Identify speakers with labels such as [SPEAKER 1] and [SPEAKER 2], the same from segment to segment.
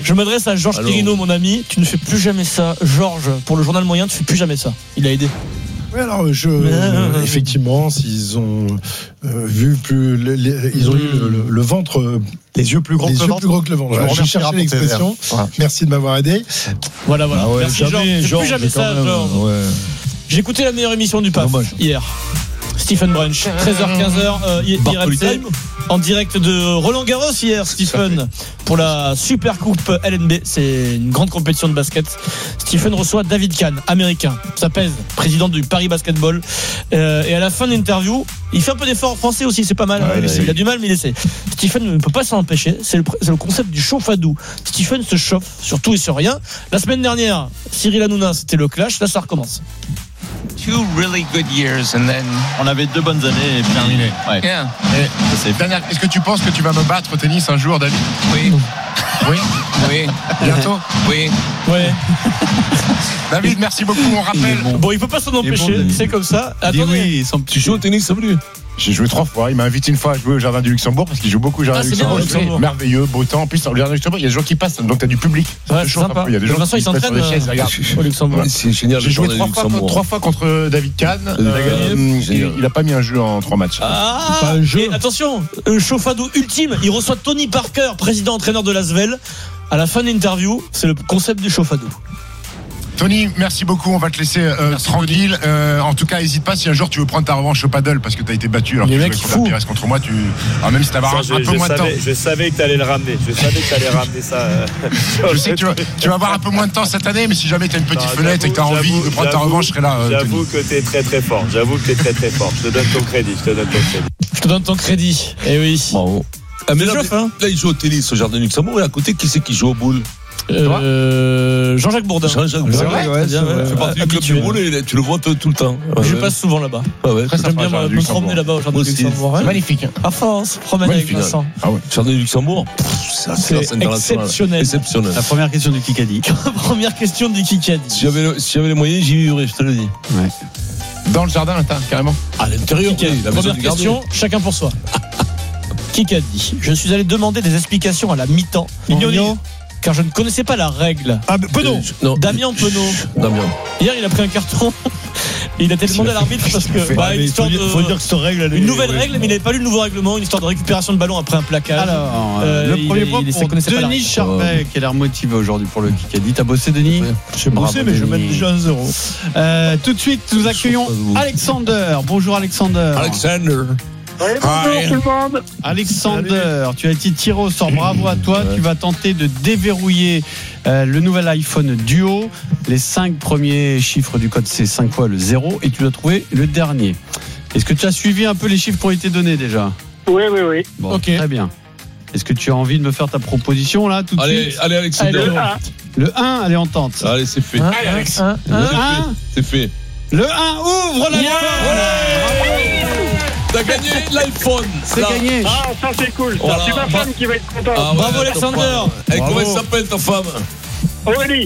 [SPEAKER 1] Je m'adresse à Georges Quirino, mon ami. Tu ne fais plus jamais ça. Georges, pour le journal moyen, tu ne fais plus jamais ça. Il a aidé.
[SPEAKER 2] Oui, alors effectivement, s'ils ont vu plus, ils ont eu le ventre,
[SPEAKER 3] les yeux plus gros que le ventre.
[SPEAKER 2] Voilà, j'ai cherché l'expression. Merci de m'avoir aidé.
[SPEAKER 1] Voilà. Merci Georges. Je ne fais plus jamais ça, Georges. Ouais. J'ai écouté la meilleure émission du PAF hier. Stephen Brunch, 13h-15h, IRMC, en direct de Roland Garros hier, Stephen, pour la Super Coupe LNB. C'est une grande compétition de basket. Stephen reçoit David Kahn, américain. Ça pèse, président du Paris Basketball. Et à la fin de l'interview, il fait un peu d'effort en français aussi, c'est pas mal. Il a du mal, mais il essaie. Stephen ne peut pas s'en empêcher. C'est le concept du chauffe-à-doux. Stephen se chauffe sur tout et sur rien. La semaine dernière, Cyril Hanouna, c'était le clash. Là, ça recommence.
[SPEAKER 4] Two really good years and then
[SPEAKER 5] on avait 2 bonnes années et terminé. Ouais.
[SPEAKER 4] Yeah.
[SPEAKER 3] Est-ce que tu penses que tu vas me battre au tennis un jour, David? Oui. Bientôt?
[SPEAKER 4] Oui.
[SPEAKER 1] Ouais.
[SPEAKER 3] David, merci beaucoup. On rappelle.
[SPEAKER 1] Bon, il peut pas s'en empêcher. C'est comme ça. Attendez.
[SPEAKER 5] Tu joues au tennis, ça veut.
[SPEAKER 3] J'ai joué 3 fois. Il m'a invité une fois à jouer au Jardin du Luxembourg parce qu'il joue beaucoup au Jardin du Luxembourg. Merveilleux, beau temps. En plus, au Jardin du Luxembourg, il y a des gens qui passent, donc t'as du public.
[SPEAKER 1] Ouais, c'est sympa.
[SPEAKER 3] Il y a des gens
[SPEAKER 1] qui s'entraînent au Luxembourg.
[SPEAKER 5] C'est génial.
[SPEAKER 3] J'ai joué 3 fois contre David Kahn. Il a pas mis un jeu en 3 matchs.
[SPEAKER 1] Et attention, chauffe-à-dos ultime. Il reçoit Tony Parker, président-entraîneur de l'Asvel. À la fin de l'interview, c'est le concept du chauffe-à-dos.
[SPEAKER 3] Tony, merci beaucoup. On va te laisser tranquille. En tout cas, n'hésite pas si un jour tu veux prendre ta revanche au paddle parce que tu as été battu alors que tu jouais contre Pires contre moi. Alors même si tu avais un peu moins de temps.
[SPEAKER 6] Je savais que tu allais le ramener. Ça.
[SPEAKER 3] Je sais que tu vas avoir un peu moins de temps cette année, mais si jamais tu as une petite fenêtre et que tu as envie de prendre ta revanche, je serai là.
[SPEAKER 6] J'avoue que tu es très très fort. Je te donne ton crédit.
[SPEAKER 1] Je te donne ton crédit. Eh oui.
[SPEAKER 5] Bravo. Mais là, il joue au tennis au Jardin du Luxembourg et à côté, qui c'est qui joue au boule?
[SPEAKER 1] Jean-Jacques Bourdin.
[SPEAKER 5] C'est vrai, ouais. Fait partie du club du boule et tu le vois tout le temps.
[SPEAKER 1] Je passe souvent là-bas. J'aime bien me promener là-bas au Jardin du Luxembourg.
[SPEAKER 3] C'est magnifique.
[SPEAKER 1] À France, promène avec Vincent.
[SPEAKER 5] Jardin du Luxembourg,
[SPEAKER 1] c'est exceptionnel.
[SPEAKER 5] La
[SPEAKER 7] première question du Kikadi.
[SPEAKER 1] Première question du Kikadi.
[SPEAKER 5] Si j'avais les moyens, j'y vivrais, je te le dis.
[SPEAKER 7] Ouais.
[SPEAKER 3] Dans le jardin, carrément.
[SPEAKER 5] À l'intérieur.
[SPEAKER 1] Première question, chacun pour soi. Kikadi. Je suis allé demander des explications à la mi-temps. Car je ne connaissais pas la règle.
[SPEAKER 2] Penaud.
[SPEAKER 1] Damien Penaud. Hier, il a pris un carton. Il a été demandé à l'arbitre parce que
[SPEAKER 2] faut dire que cette règle,
[SPEAKER 1] une nouvelle règle, mais il n'avait pas lu le nouveau règlement, une histoire de récupération de ballon après un plaquage.
[SPEAKER 7] Alors, le premier point pour Denis Charbet qui a l'air motivé aujourd'hui pour le Kikadi. T'as bossé, Denis?
[SPEAKER 2] J'ai bossé, mais je mets déjà un 0.
[SPEAKER 7] Tout de suite, nous accueillons Alexander. Bonjour Alexander.
[SPEAKER 8] Oui, bonjour tout le monde.
[SPEAKER 7] Alexander, tu as été tiré au sort, bravo à toi. Tu vas tenter de déverrouiller le nouvel iPhone Duo. Les 5 premiers chiffres du code, c'est 5 fois le 0 et tu dois trouver le dernier. Est-ce que tu as suivi un peu les chiffres qui ont été donnés déjà?
[SPEAKER 8] Oui.
[SPEAKER 7] Bon, okay. Très bien. Est-ce que tu as envie de me faire ta proposition là tout de suite?
[SPEAKER 5] Allez Alexander.
[SPEAKER 7] Le 1, allez on tente.
[SPEAKER 5] Allez, c'est fait.
[SPEAKER 8] Allez Alex.
[SPEAKER 5] C'est fait.
[SPEAKER 7] Le 1 ouvre l'iPhone.
[SPEAKER 5] T'as gagné l'iPhone.
[SPEAKER 7] C'est gagné.
[SPEAKER 8] Ah, ça c'est cool. Ça. C'est ma femme qui va être contente.
[SPEAKER 1] Bravo Alexander.
[SPEAKER 5] Comment elle s'appelle ta femme?
[SPEAKER 8] Aurélie.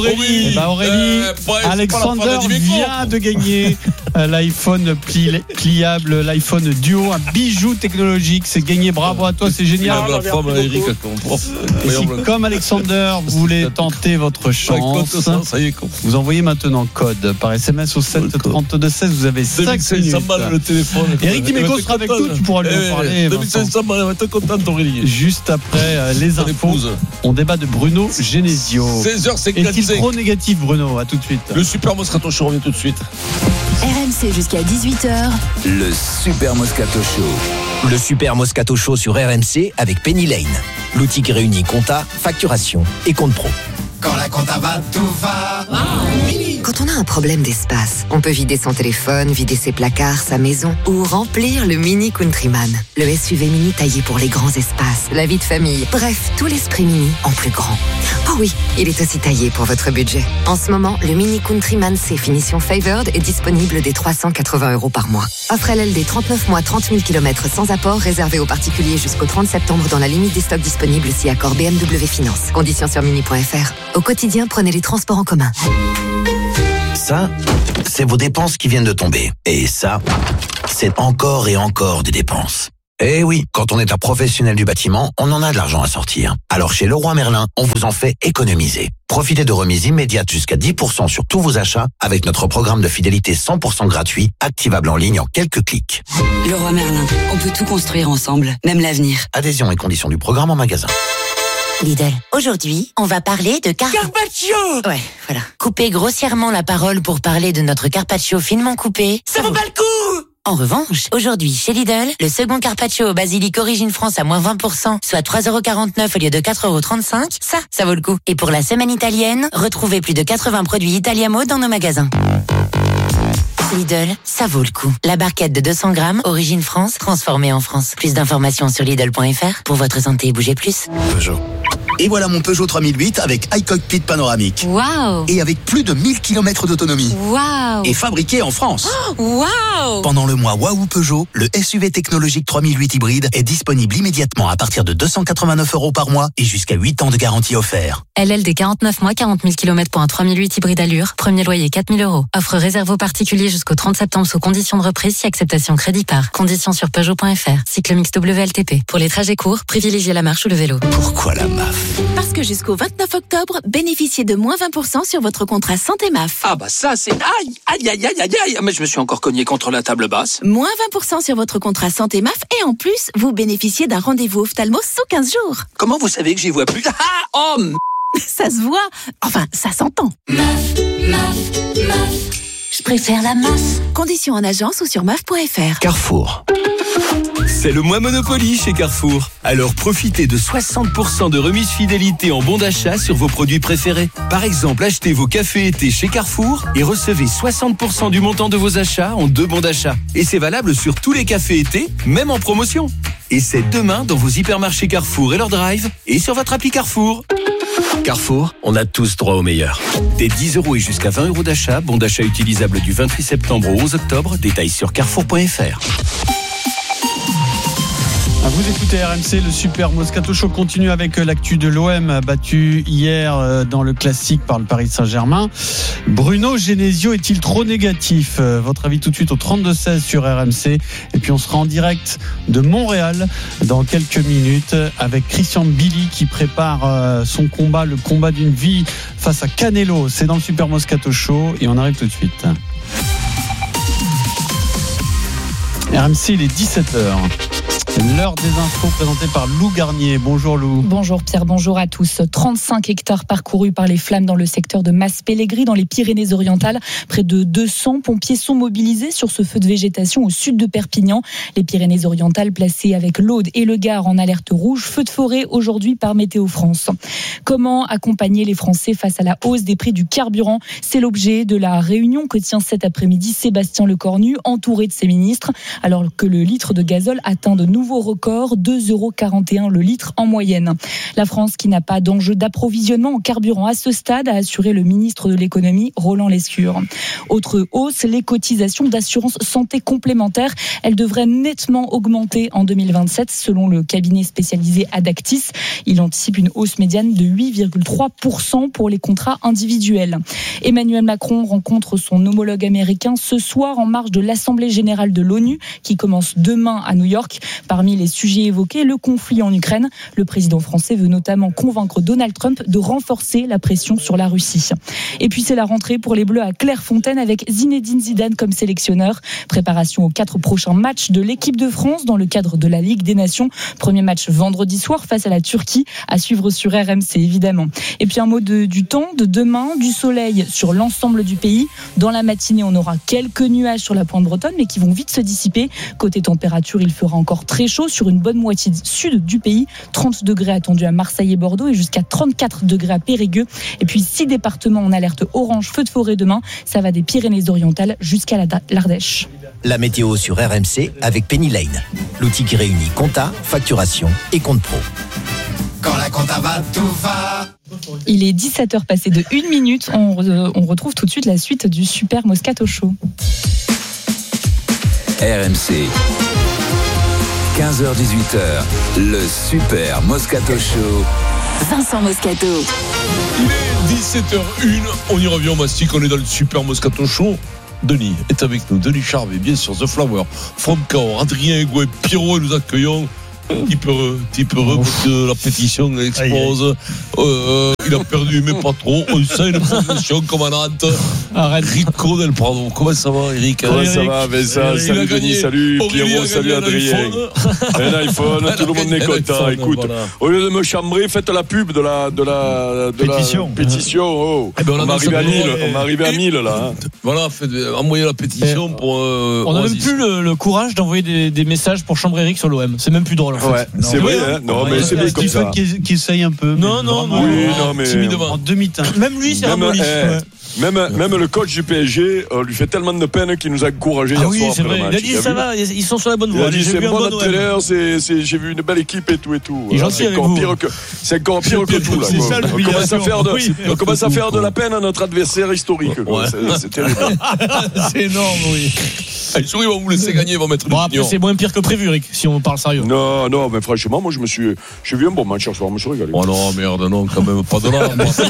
[SPEAKER 7] Alexander vient de gagner l'iPhone pliable, l'iPhone Duo, un bijou technologique. C'est gagné, bravo à toi, c'est génial.
[SPEAKER 5] La femme à Eric,
[SPEAKER 7] et si, comme Alexander, vous voulez tenter votre chance, vous envoyez maintenant code par SMS au 732-16. Vous avez 5 minutes.
[SPEAKER 5] Le téléphone.
[SPEAKER 7] Eric Dimeco sera avec nous, tu pourras lui en parler.
[SPEAKER 5] 2500 balles, elle va être contente, Aurélie.
[SPEAKER 7] Juste après les infos, on débat de Bruno Genesio.
[SPEAKER 5] 16h55.
[SPEAKER 7] Est-il trop négatif, Bruno? À tout de suite.
[SPEAKER 5] Le Super Moscato Show revient tout de suite.
[SPEAKER 9] RMC jusqu'à 18h.
[SPEAKER 10] Le Super Moscato Show. Le Super Moscato Show sur RMC avec Penny Lane. L'outil qui réunit compta, facturation et compte pro.
[SPEAKER 11] Quand la compta va, tout va.
[SPEAKER 9] Quand on a un problème d'espace, on peut vider son téléphone, vider ses placards, sa maison ou remplir le Mini Countryman. Le SUV mini taillé pour les grands espaces, la vie de famille. Bref, tout l'esprit mini en plus grand. Oh oui, il est aussi taillé pour votre budget. En ce moment, le Mini Countryman C finition Favored est disponible dès 380 € par mois. Offre LLD 39 mois, 30 000 km sans apport, réservé aux particuliers jusqu'au 30 septembre dans la limite des stocks disponibles si accord BMW Finance. Conditions sur mini.fr. Au quotidien, prenez les transports en commun.
[SPEAKER 10] Ça, c'est vos dépenses qui viennent de tomber. Et ça, c'est encore et encore des dépenses.
[SPEAKER 12] Eh oui, quand on est un professionnel du bâtiment, on en a de l'argent à sortir. Alors chez Leroy Merlin, on vous en fait économiser. Profitez de remises immédiates jusqu'à 10% sur tous vos achats avec notre programme de fidélité 100% gratuit, activable en ligne en quelques clics.
[SPEAKER 13] Leroy Merlin, on peut tout construire ensemble, même l'avenir.
[SPEAKER 12] Adhésion et conditions du programme en magasin.
[SPEAKER 14] Lidl. Aujourd'hui, on va parler de
[SPEAKER 15] Carpaccio.
[SPEAKER 14] Ouais, voilà. Couper grossièrement la parole pour parler de notre carpaccio finement coupé.
[SPEAKER 15] Ça vaut pas le coup.
[SPEAKER 14] En revanche, aujourd'hui, chez Lidl, le second carpaccio au basilic Origine France à moins 20%, soit 3,49€ au lieu de 4,35€, ça vaut le coup. Et pour la semaine italienne, retrouvez plus de 80 produits Italiamo dans nos magasins. Lidl, ça vaut le coup. La barquette de 200 grammes, Origine France, transformée en France. Plus d'informations sur Lidl.fr. Pour votre santé, bougez plus.
[SPEAKER 16] Peugeot. Et voilà mon Peugeot 3008 avec iCockpit panoramique.
[SPEAKER 17] Waouh.
[SPEAKER 16] Et avec plus de 1000 km d'autonomie.
[SPEAKER 17] Waouh.
[SPEAKER 16] Et fabriqué en France.
[SPEAKER 17] Waouh.
[SPEAKER 16] Pendant le mois Waouh Peugeot, le SUV technologique 3008 hybride est disponible immédiatement à partir de 289€ par mois et jusqu'à 8 ans de garantie offert.
[SPEAKER 17] LLD 49 mois, 40 000 km pour un 3008 hybride allure. Premier loyer 4 000 €. Offre réservée aux particuliers jusqu'au 30 septembre sous conditions de reprise si acceptation crédit par. Conditions sur Peugeot.fr. Cycle mix WLTP. Pour les trajets courts, privilégiez la marche ou le vélo.
[SPEAKER 16] Pourquoi la MAF ?
[SPEAKER 18] Parce que jusqu'au 29 octobre, bénéficiez de moins 20% sur votre contrat santé MAF.
[SPEAKER 19] Ah bah ça c'est... Aïe. Mais je me suis encore cogné contre la table basse.
[SPEAKER 18] Moins 20% sur votre contrat santé MAF et en plus, vous bénéficiez d'un rendez-vous ophtalmo sous 15 jours.
[SPEAKER 19] Comment vous savez que j'y vois plus?
[SPEAKER 18] Ça se voit. Enfin, ça s'entend.
[SPEAKER 20] MAF. Je préfère la MAF.
[SPEAKER 18] Conditions en agence ou sur MAF.fr.
[SPEAKER 16] Carrefour.
[SPEAKER 21] C'est le mois Monopoly chez Carrefour. Alors profitez de 60% de remise fidélité en bons d'achat sur vos produits préférés. Par exemple, achetez vos cafés été chez Carrefour et recevez 60% du montant de vos achats en 2 bons d'achat. Et c'est valable sur tous les cafés été, même en promotion. Et c'est demain dans vos hypermarchés Carrefour et leur drive et sur votre appli Carrefour. Carrefour, on a tous droit au meilleur. Des 10€ et jusqu'à 20€ d'achat, bon d'achat utilisable du 28 septembre au 11 octobre, détails sur carrefour.fr.
[SPEAKER 7] Vous écoutez RMC, le Super Moscato Show continue avec l'actu de l'OM battu hier dans le classique par le Paris Saint-Germain. Bruno Genesio est-il trop négatif? Votre avis tout de suite au 32-16 sur RMC. Et puis on sera en direct de Montréal dans quelques minutes avec Christian Billy qui prépare son combat, le combat d'une vie face à Canelo. C'est dans le Super Moscato Show et on arrive tout de suite. RMC, il est 17h. L'heure des infos présentée par Lou Garnier. Bonjour Lou.
[SPEAKER 22] Bonjour Pierre, bonjour à tous. 35 hectares parcourus par les flammes dans le secteur de Mas-Pellegri dans les Pyrénées-Orientales. Près de 200 pompiers sont mobilisés sur ce feu de végétation au sud de Perpignan. Les Pyrénées-Orientales placées avec l'Aude et le Gard en alerte rouge. Feu de forêt aujourd'hui par Météo France. Comment accompagner les Français face à la hausse des prix du carburant? C'est l'objet de la réunion que tient cet après-midi Sébastien Lecornu, entouré de ses ministres, alors que le litre de gazole atteint de nouveau record, 2,41€ le litre en moyenne. La France, qui n'a pas d'enjeu d'approvisionnement en carburant à ce stade, a assuré le ministre de l'économie, Roland Lescure. Autre hausse, les cotisations d'assurance santé complémentaire. Elles devraient nettement augmenter en 2027, selon le cabinet spécialisé Adactis. Il anticipe une hausse médiane de 8,3% pour les contrats individuels. Emmanuel Macron rencontre son homologue américain ce soir en marge de l'Assemblée générale de l'ONU, qui commence demain à New York. Parmi les sujets évoqués, le conflit en Ukraine. Le président français veut notamment convaincre Donald Trump de renforcer la pression sur la Russie. Et puis c'est la rentrée pour les Bleus à Clairefontaine avec Zinedine Zidane comme sélectionneur. Préparation aux 4 prochains matchs de l'équipe de France dans le cadre de la Ligue des Nations. Premier match vendredi soir face à la Turquie, à suivre sur RMC évidemment. Et puis un mot du temps, de demain, du soleil sur l'ensemble du pays. Dans la matinée, on aura quelques nuages sur la pointe bretonne, mais qui vont vite se dissiper. Côté température, il fera encore très chaud sur une bonne moitié sud du pays. 30 degrés attendus à Marseille et Bordeaux et jusqu'à 34 degrés à Périgueux. Et puis 6 départements en alerte orange feu de forêt demain. Ça va des Pyrénées-Orientales jusqu'à l'Ardèche.
[SPEAKER 10] La météo sur RMC avec Penny Lane. L'outil qui réunit compta, facturation et compte pro.
[SPEAKER 11] Quand la compta va, tout va.
[SPEAKER 22] Il est 17h passé de 1 minute. On retrouve tout de suite la suite du Super Moscato Show.
[SPEAKER 23] RMC. 15h-18h, le Super Moscato Show.
[SPEAKER 22] Vincent Moscato.
[SPEAKER 5] Il est 17h01, on y revient au mastic, on est dans le Super Moscato Show. Denis est avec nous. Denis Charvet, bien sûr, The Flower, From Cahors, Adrien Egouet, Pierrot, et nous accueillons. Type heureux que la pétition expose. Il a perdu, mais pas trop. On sait une promotion commandante. Rico Del Prado. Comment ça va, Eric?
[SPEAKER 4] Comment ça va, Vincent? Salut Denis, salut Pierrot, salut Adrien. Un iPhone, tout le monde est content. Écoute, au lieu de me chambrer, faites la pub de la pétition. Oh. On va arriver à 1000 là.
[SPEAKER 5] Voilà, envoyez la pétition pour.
[SPEAKER 1] On n'a même plus le courage d'envoyer des messages pour chambrer Eric sur l'OM. C'est même plus drôle.
[SPEAKER 4] Ouais, c'est vrai, hein. Non, mais c'est bien comme ça.
[SPEAKER 7] Qui essaye un peu.
[SPEAKER 1] Non,
[SPEAKER 4] mais
[SPEAKER 1] timidement.
[SPEAKER 7] En demi-teinte.
[SPEAKER 1] Même lui, c'est ramolli.
[SPEAKER 4] Même le coach du PSG lui fait tellement de peine qu'il nous a encouragés hier soir après le match.
[SPEAKER 1] Il a dit ça va, ils sont sur la bonne voie.
[SPEAKER 4] Il a dit c'est un bon entraîneur, j'ai vu une belle équipe et tout. C'est encore pire que tout là. On commence à faire de la peine à notre adversaire historique. C'est terrible.
[SPEAKER 1] C'est énorme, oui.
[SPEAKER 5] Les souris vont vous laisser gagner, ils vont mettre
[SPEAKER 1] bon, après, c'est moins pire que prévu, Eric, si on parle sérieux.
[SPEAKER 4] Non, mais franchement, moi, j'ai vu un bon match hier soir, je me suis régalé.
[SPEAKER 5] Oh non, merde, non, quand même, pas de là.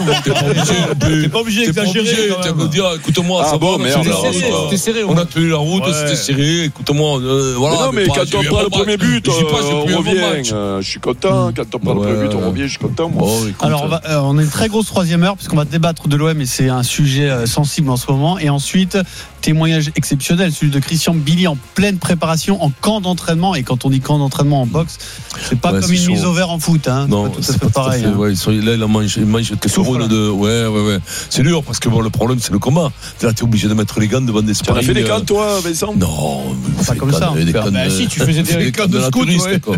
[SPEAKER 5] T'es pas obligé d'exagérer. Tu vas me dire, écoute-moi, ça va, merde.
[SPEAKER 1] C'était serré.
[SPEAKER 5] On a tenu la route, c'était serré, écoute-moi.
[SPEAKER 4] Voilà. Non, mais quand on prend le premier but, on revient. Je suis content. Quand on prend le premier but, on revient, je suis content, moi.
[SPEAKER 7] Alors, on a une très grosse troisième heure, puisqu'on va débattre de l'OM, et c'est un sujet sensible en ce moment. Et ensuite, témoignage exceptionnel, celui de Christian Billy en pleine préparation, en camp d'entraînement. Et quand on dit camp d'entraînement en boxe, c'est pas comme une mise au vert en foot, hein.
[SPEAKER 5] Non,
[SPEAKER 7] c'est pas tout à fait pareil.
[SPEAKER 5] Là, il mange quelques rondes de. Ouais. C'est dur parce que le problème, c'est le combat. Là, t'es obligé de mettre les gants devant des sparring.
[SPEAKER 4] Tu as fait des gants, toi, Vincent?
[SPEAKER 5] Non,
[SPEAKER 7] pas comme ça.
[SPEAKER 1] Si, tu faisais des gants de scout,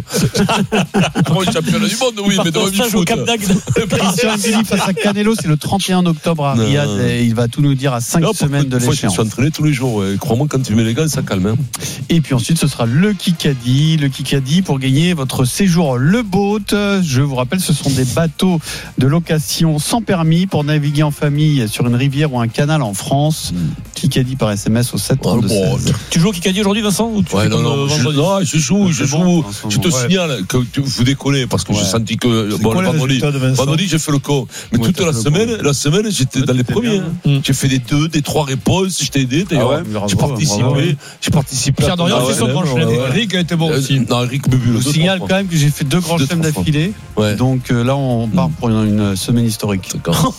[SPEAKER 5] Moi, championnat du monde, oui, mais devant une foot.
[SPEAKER 7] Christian Billy face à Canelo, c'est le 31 octobre à Riyad. Et il va tout nous dire à 5 semaines de l'échéance.
[SPEAKER 5] Je suis entraîné tous les jours. Crois-moi, quand tu mets les gants, ça calme.
[SPEAKER 7] Et puis ensuite, ce sera le Kikadi pour gagner votre séjour Le Boat. Je vous rappelle, ce sont des bateaux de location sans permis pour naviguer en famille sur une rivière ou un canal en France. Kikadi par SMS au 732-16.
[SPEAKER 1] Tu joues au Kikadi aujourd'hui, Vincent, ou tu fais
[SPEAKER 5] non, je joue. Je te signale que vous décollez parce que j'ai senti que le vendredi j'ai fait le con. Mais toute la semaine j'étais dans les premiers. J'ai fait des 2, des 3 réponses. Je t'ai aidé d'ailleurs. J'ai participé.
[SPEAKER 1] Pierre Dorian fait son grand chelem. Eric a été bon aussi.
[SPEAKER 5] Non, Eric me
[SPEAKER 7] je signale quand même que j'ai fait 2 grands chelems d'affilée. Donc là on part pour une semaine historique.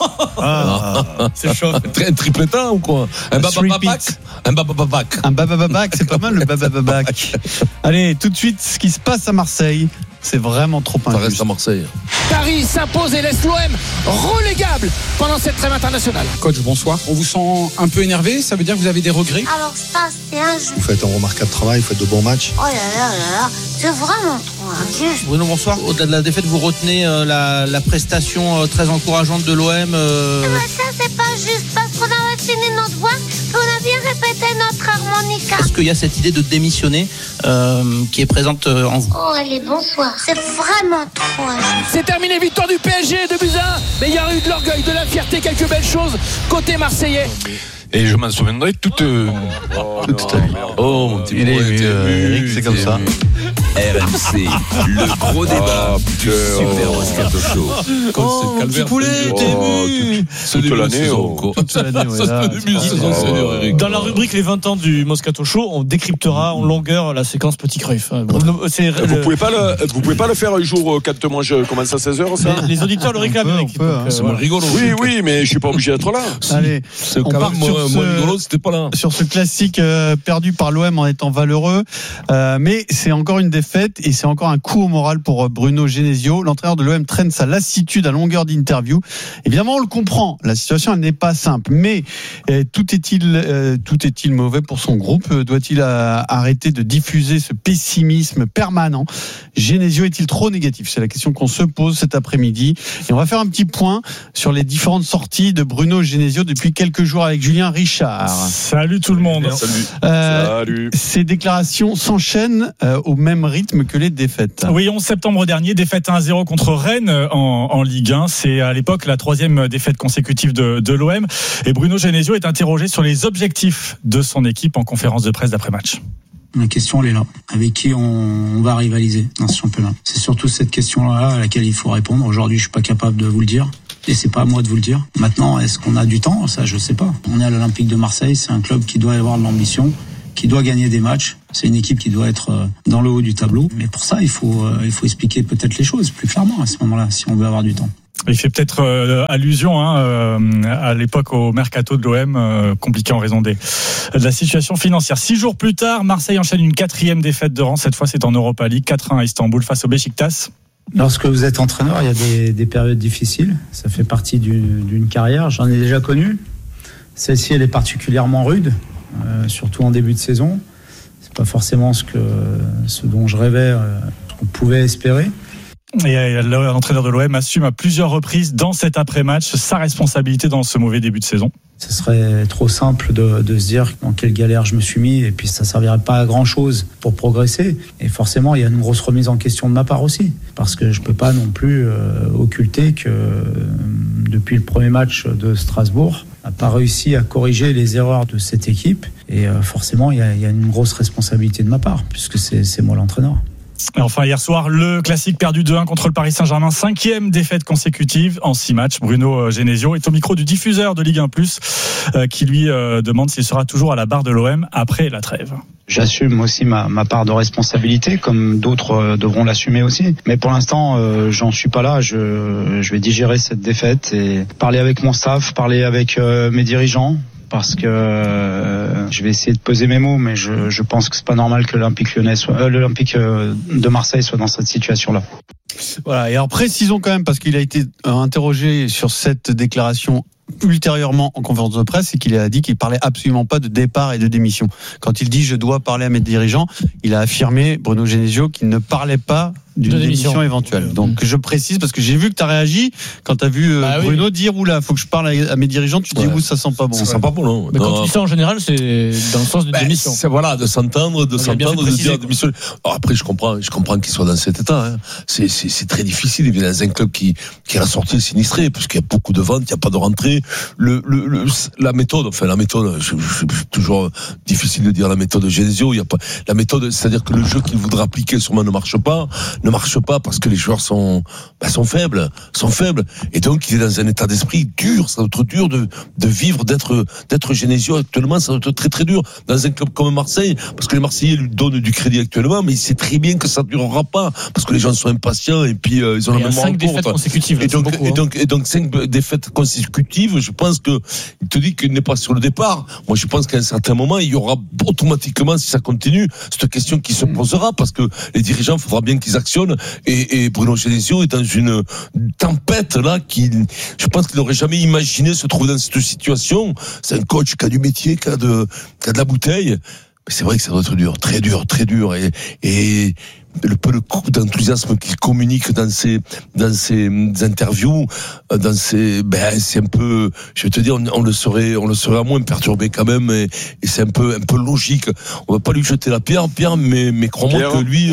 [SPEAKER 1] C'est chaud.
[SPEAKER 5] Un tripletin ou quoi? Un
[SPEAKER 7] babababac, c'est pas mal le babababac. Allez, tout de suite, ce qui se passe à Marseille, c'est vraiment trop injuste.
[SPEAKER 5] Ça reste à Marseille.
[SPEAKER 6] Paris s'impose et laisse l'OM relégable pendant cette trêve internationale.
[SPEAKER 15] Coach, bonsoir. On vous sent un peu énervé, ça veut dire que vous avez des regrets?
[SPEAKER 24] Alors ça, c'est injuste.
[SPEAKER 2] Vous faites un remarquable travail, vous faites de bons matchs.
[SPEAKER 24] Oh là là, c'est vraiment trop injuste.
[SPEAKER 25] Bruno, bonsoir. Au-delà de la défaite, vous retenez la prestation très encourageante de l'OM.
[SPEAKER 24] Ça, c'est pas juste parce qu'on a fini notre voix, qu'on a bien répété notre harmonica.
[SPEAKER 25] Est-ce qu'il y a cette idée de démissionner qui est présente en vous?
[SPEAKER 24] Oh, allez, bonsoir. C'est vraiment trop injuste.
[SPEAKER 6] C'est terminé, victoire du PSG, 2-1. Mais il y a eu de l'orgueil, de la fierté, quelques belles choses côté marseillais.
[SPEAKER 4] Et je m'en souviendrai toute ta vie.
[SPEAKER 5] Oh mon petit
[SPEAKER 7] Eric, c'est comme ça.
[SPEAKER 23] RMC, le gros débat du Super Moscato Show.
[SPEAKER 1] Oh, petit poulet, t'es ému.
[SPEAKER 4] Toute l'année.
[SPEAKER 1] Dans la rubrique les 20 ans du Moscato Show, on décryptera en longueur la séquence Petit Cruyff.
[SPEAKER 4] Vous pouvez pas le faire un jour quand moi je commence à 16h, ça?
[SPEAKER 1] Les auditeurs le réclament.
[SPEAKER 5] C'est moins rigolo.
[SPEAKER 4] Oui, mais je suis pas obligé d'être là.
[SPEAKER 7] Allez,
[SPEAKER 5] c'est quand même moins rigolo, c'était pas là.
[SPEAKER 7] Sur ce classique perdu par l'OM en étant valeureux, mais c'est encore une défaite et c'est encore un coup au moral pour Bruno Genesio. L'entraîneur de l'OM traîne sa lassitude à longueur d'interview. Évidemment, on le comprend. La situation, elle n'est pas simple. Mais tout est-il mauvais pour son groupe? Doit-il arrêter de diffuser ce pessimisme permanent? Genesio est-il trop négatif? C'est la question qu'on se pose cet après-midi. Et on va faire un petit point sur les différentes sorties de Bruno Genesio depuis quelques jours avec Julien Richard.
[SPEAKER 26] Salut tout le monde.
[SPEAKER 4] Salut.
[SPEAKER 7] Ces déclarations s'enchaînent au même rythme que les défaites.
[SPEAKER 26] Oui, 11 septembre dernier, défaite 1-0 contre Rennes en Ligue 1. C'est à l'époque la 3e défaite consécutive de l'OM. Et Bruno Genesio est interrogé sur les objectifs de son équipe en conférence de presse d'après-match.
[SPEAKER 27] La question, elle est là. Avec qui on va rivaliser dans ce championnat? C'est surtout cette question-là à laquelle il faut répondre. Aujourd'hui, je suis pas capable de vous le dire. Et c'est pas à moi de vous le dire. Maintenant, est-ce qu'on a du temps? Ça, je sais pas. On est à l'Olympique de Marseille, c'est un club qui doit avoir de l'ambition, qui doit gagner des matchs. C'est une équipe qui doit être dans le haut du tableau. Mais pour ça, il faut expliquer peut-être les choses plus clairement à ce moment-là, si on veut avoir du temps.
[SPEAKER 26] Il fait peut-être allusion à l'époque au mercato de l'OM, compliqué en raison de la situation financière. 6 jours plus tard, Marseille enchaîne une 4e défaite de rang. Cette fois, c'est en Europa League, 4-1 à Istanbul face au Beşiktaş.
[SPEAKER 27] Lorsque vous êtes entraîneur, il y a des périodes difficiles. Ça fait partie d'une carrière. J'en ai déjà connu. Celle-ci, elle est particulièrement rude, surtout en début de saison. C'est pas forcément ce dont je rêvais, ce qu'on pouvait espérer.
[SPEAKER 26] Et l'entraîneur de l'OM assume à plusieurs reprises dans cet après-match sa responsabilité dans ce mauvais début de saison.
[SPEAKER 27] Ce serait trop simple de se dire dans quelle galère je me suis mis et puis ça servirait pas à grand chose pour progresser. Et forcément, il y a une grosse remise en question de ma part aussi. Parce que je peux pas non plus occulter que depuis le premier match de Strasbourg, on n'a pas réussi à corriger les erreurs de cette équipe. Et forcément, il y a une grosse responsabilité de ma part puisque c'est moi l'entraîneur.
[SPEAKER 26] Et enfin, hier soir, le classique perdu 2-1 contre le Paris Saint-Germain. 5e défaite consécutive en 6 matchs. Bruno Genesio est au micro du diffuseur de Ligue 1+, qui lui demande s'il sera toujours à la barre de l'OM après la trêve.
[SPEAKER 27] J'assume aussi ma part de responsabilité, comme d'autres devront l'assumer aussi. Mais pour l'instant, j'en suis pas là. Je vais digérer cette défaite et parler avec mon staff, parler avec mes dirigeants. Parce que je vais essayer de peser mes mots, mais je pense que c'est pas normal que l'Olympique de Marseille soit dans cette situation-là.
[SPEAKER 7] Voilà. Et alors précisons quand même, parce qu'il a été interrogé sur cette déclaration ultérieurement en conférence de presse, et qu'il a dit qu'il parlait absolument pas de départ et de démission. Quand il dit je dois parler à mes dirigeants, il a affirmé, Bruno Genesio, qu'il ne parlait pas d'une démission éventuelle. Donc je précise parce que j'ai vu que tu as réagi quand tu as vu Bruno dire oula, faut que je parle à mes dirigeants, tu te dis où ça sent pas bon.
[SPEAKER 5] Ça sent pas bon, non.
[SPEAKER 1] Mais quand tu dis ça en général, c'est dans le sens de démission.
[SPEAKER 5] C'est voilà, de s'entendre, de dire démission. Alors après je comprends qu'il soit dans cet état, hein. C'est très difficile, il vient dans un club qui a la sortie sinistrée parce qu'il y a beaucoup de ventes, il n'y a pas de rentrée. La méthode, c'est toujours difficile de dire la méthode de Genesio, il y a pas la méthode, c'est-à-dire que le jeu qu'il voudra appliquer sûrement ne marche pas parce que les joueurs sont faibles, et donc il est dans un état d'esprit dur. Ça doit être dur de vivre, d'être Genesio actuellement. Ça doit être très très dur dans un club comme Marseille, parce que les Marseillais lui donnent du crédit actuellement, mais il sait très bien que ça ne durera pas parce que les gens sont impatients et puis ils ont la mémoire
[SPEAKER 1] 5 défaites consécutives.
[SPEAKER 5] Et donc 5 défaites consécutives. Je pense que il te dit qu'il n'est pas sur le départ. Moi je pense qu'à un certain moment il y aura automatiquement, si ça continue, cette question qui se posera, parce que les dirigeants, il faudra bien qu'ils actionnent. Et Bruno Genesio est dans une tempête là je pense qu'il n'aurait jamais imaginé se trouver dans cette situation. C'est un coach qui a du métier, qui a de la bouteille. Mais c'est vrai que ça doit être dur, très dur. Et le peu de coup d'enthousiasme qu'il communique dans ses interviews, c'est un peu, je vais te dire, on le serait à moins perturbé quand même, et c'est un peu logique. On va pas lui jeter la pierre, mais crois-moi que lui,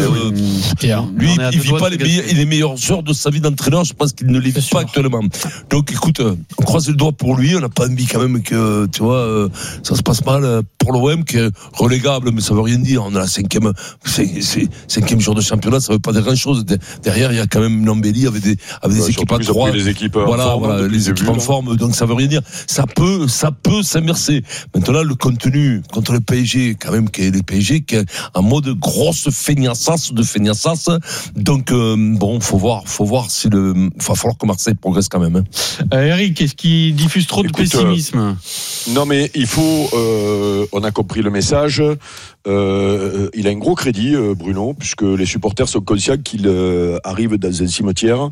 [SPEAKER 5] il vit pas les meilleures heures de sa vie d'entraîneur. Je pense qu'il ne les vit pas actuellement. Donc, écoute, on croise le doigt pour lui. On n'a pas envie quand même que, tu vois, ça se passe mal pour l'OM qui est relégable, mais ça veut rien dire. On a la cinquième jour de championnat, ça veut pas dire grand chose. Derrière, il y a quand même une embellie avec des équipes à 3.
[SPEAKER 4] Les équipes
[SPEAKER 5] les équipes en forme, donc ça veut rien dire. Ça peut s'immerser. Maintenant, le contenu contre le PSG, quand même, qui est en mode grosse feignassas. Donc, faut voir si va falloir que Marseille progresse quand même, hein.
[SPEAKER 7] Eric, est-ce qu'il diffuse trop de pessimisme?
[SPEAKER 4] Non, mais il faut, on a compris le message. Il a un gros crédit, Bruno, puisque les supporters sont conscients qu'il arrive dans un cimetière,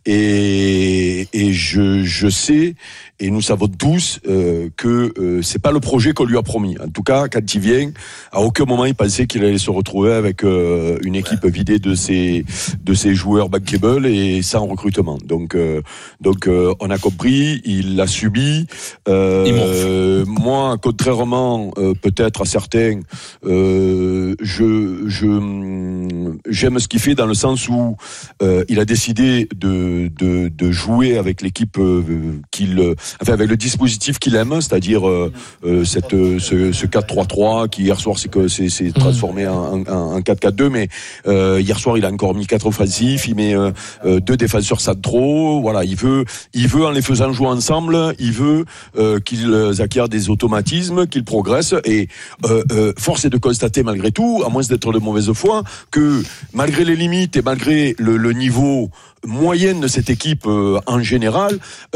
[SPEAKER 4] et je sais, et nous savons tous que c'est pas le projet qu'on lui a promis. En tout cas, quand il vient, à aucun moment il pensait qu'il allait se retrouver avec une équipe vidée de ses joueurs bankable et sans recrutement. Donc on a compris, il l'a subi. Moi, contrairement peut-être à certains, j'aime ce qu'il fait dans le sens où il a décidé de jouer avec l'équipe avec le dispositif qu'il aime, c'est-à-dire ce 4-3-3 qui hier soir c'est transformé en 4-4-2, mais hier soir il a encore mis 4 offensifs, il met 2 défenseurs centraux, voilà, il veut en les faisant jouer ensemble, il veut qu'ils acquièrent des automatismes, qu'ils progressent, et force est de constater malgré tout, à moins d'être de mauvaise foi, que malgré les limites et malgré le niveau moyen de cette équipe en général,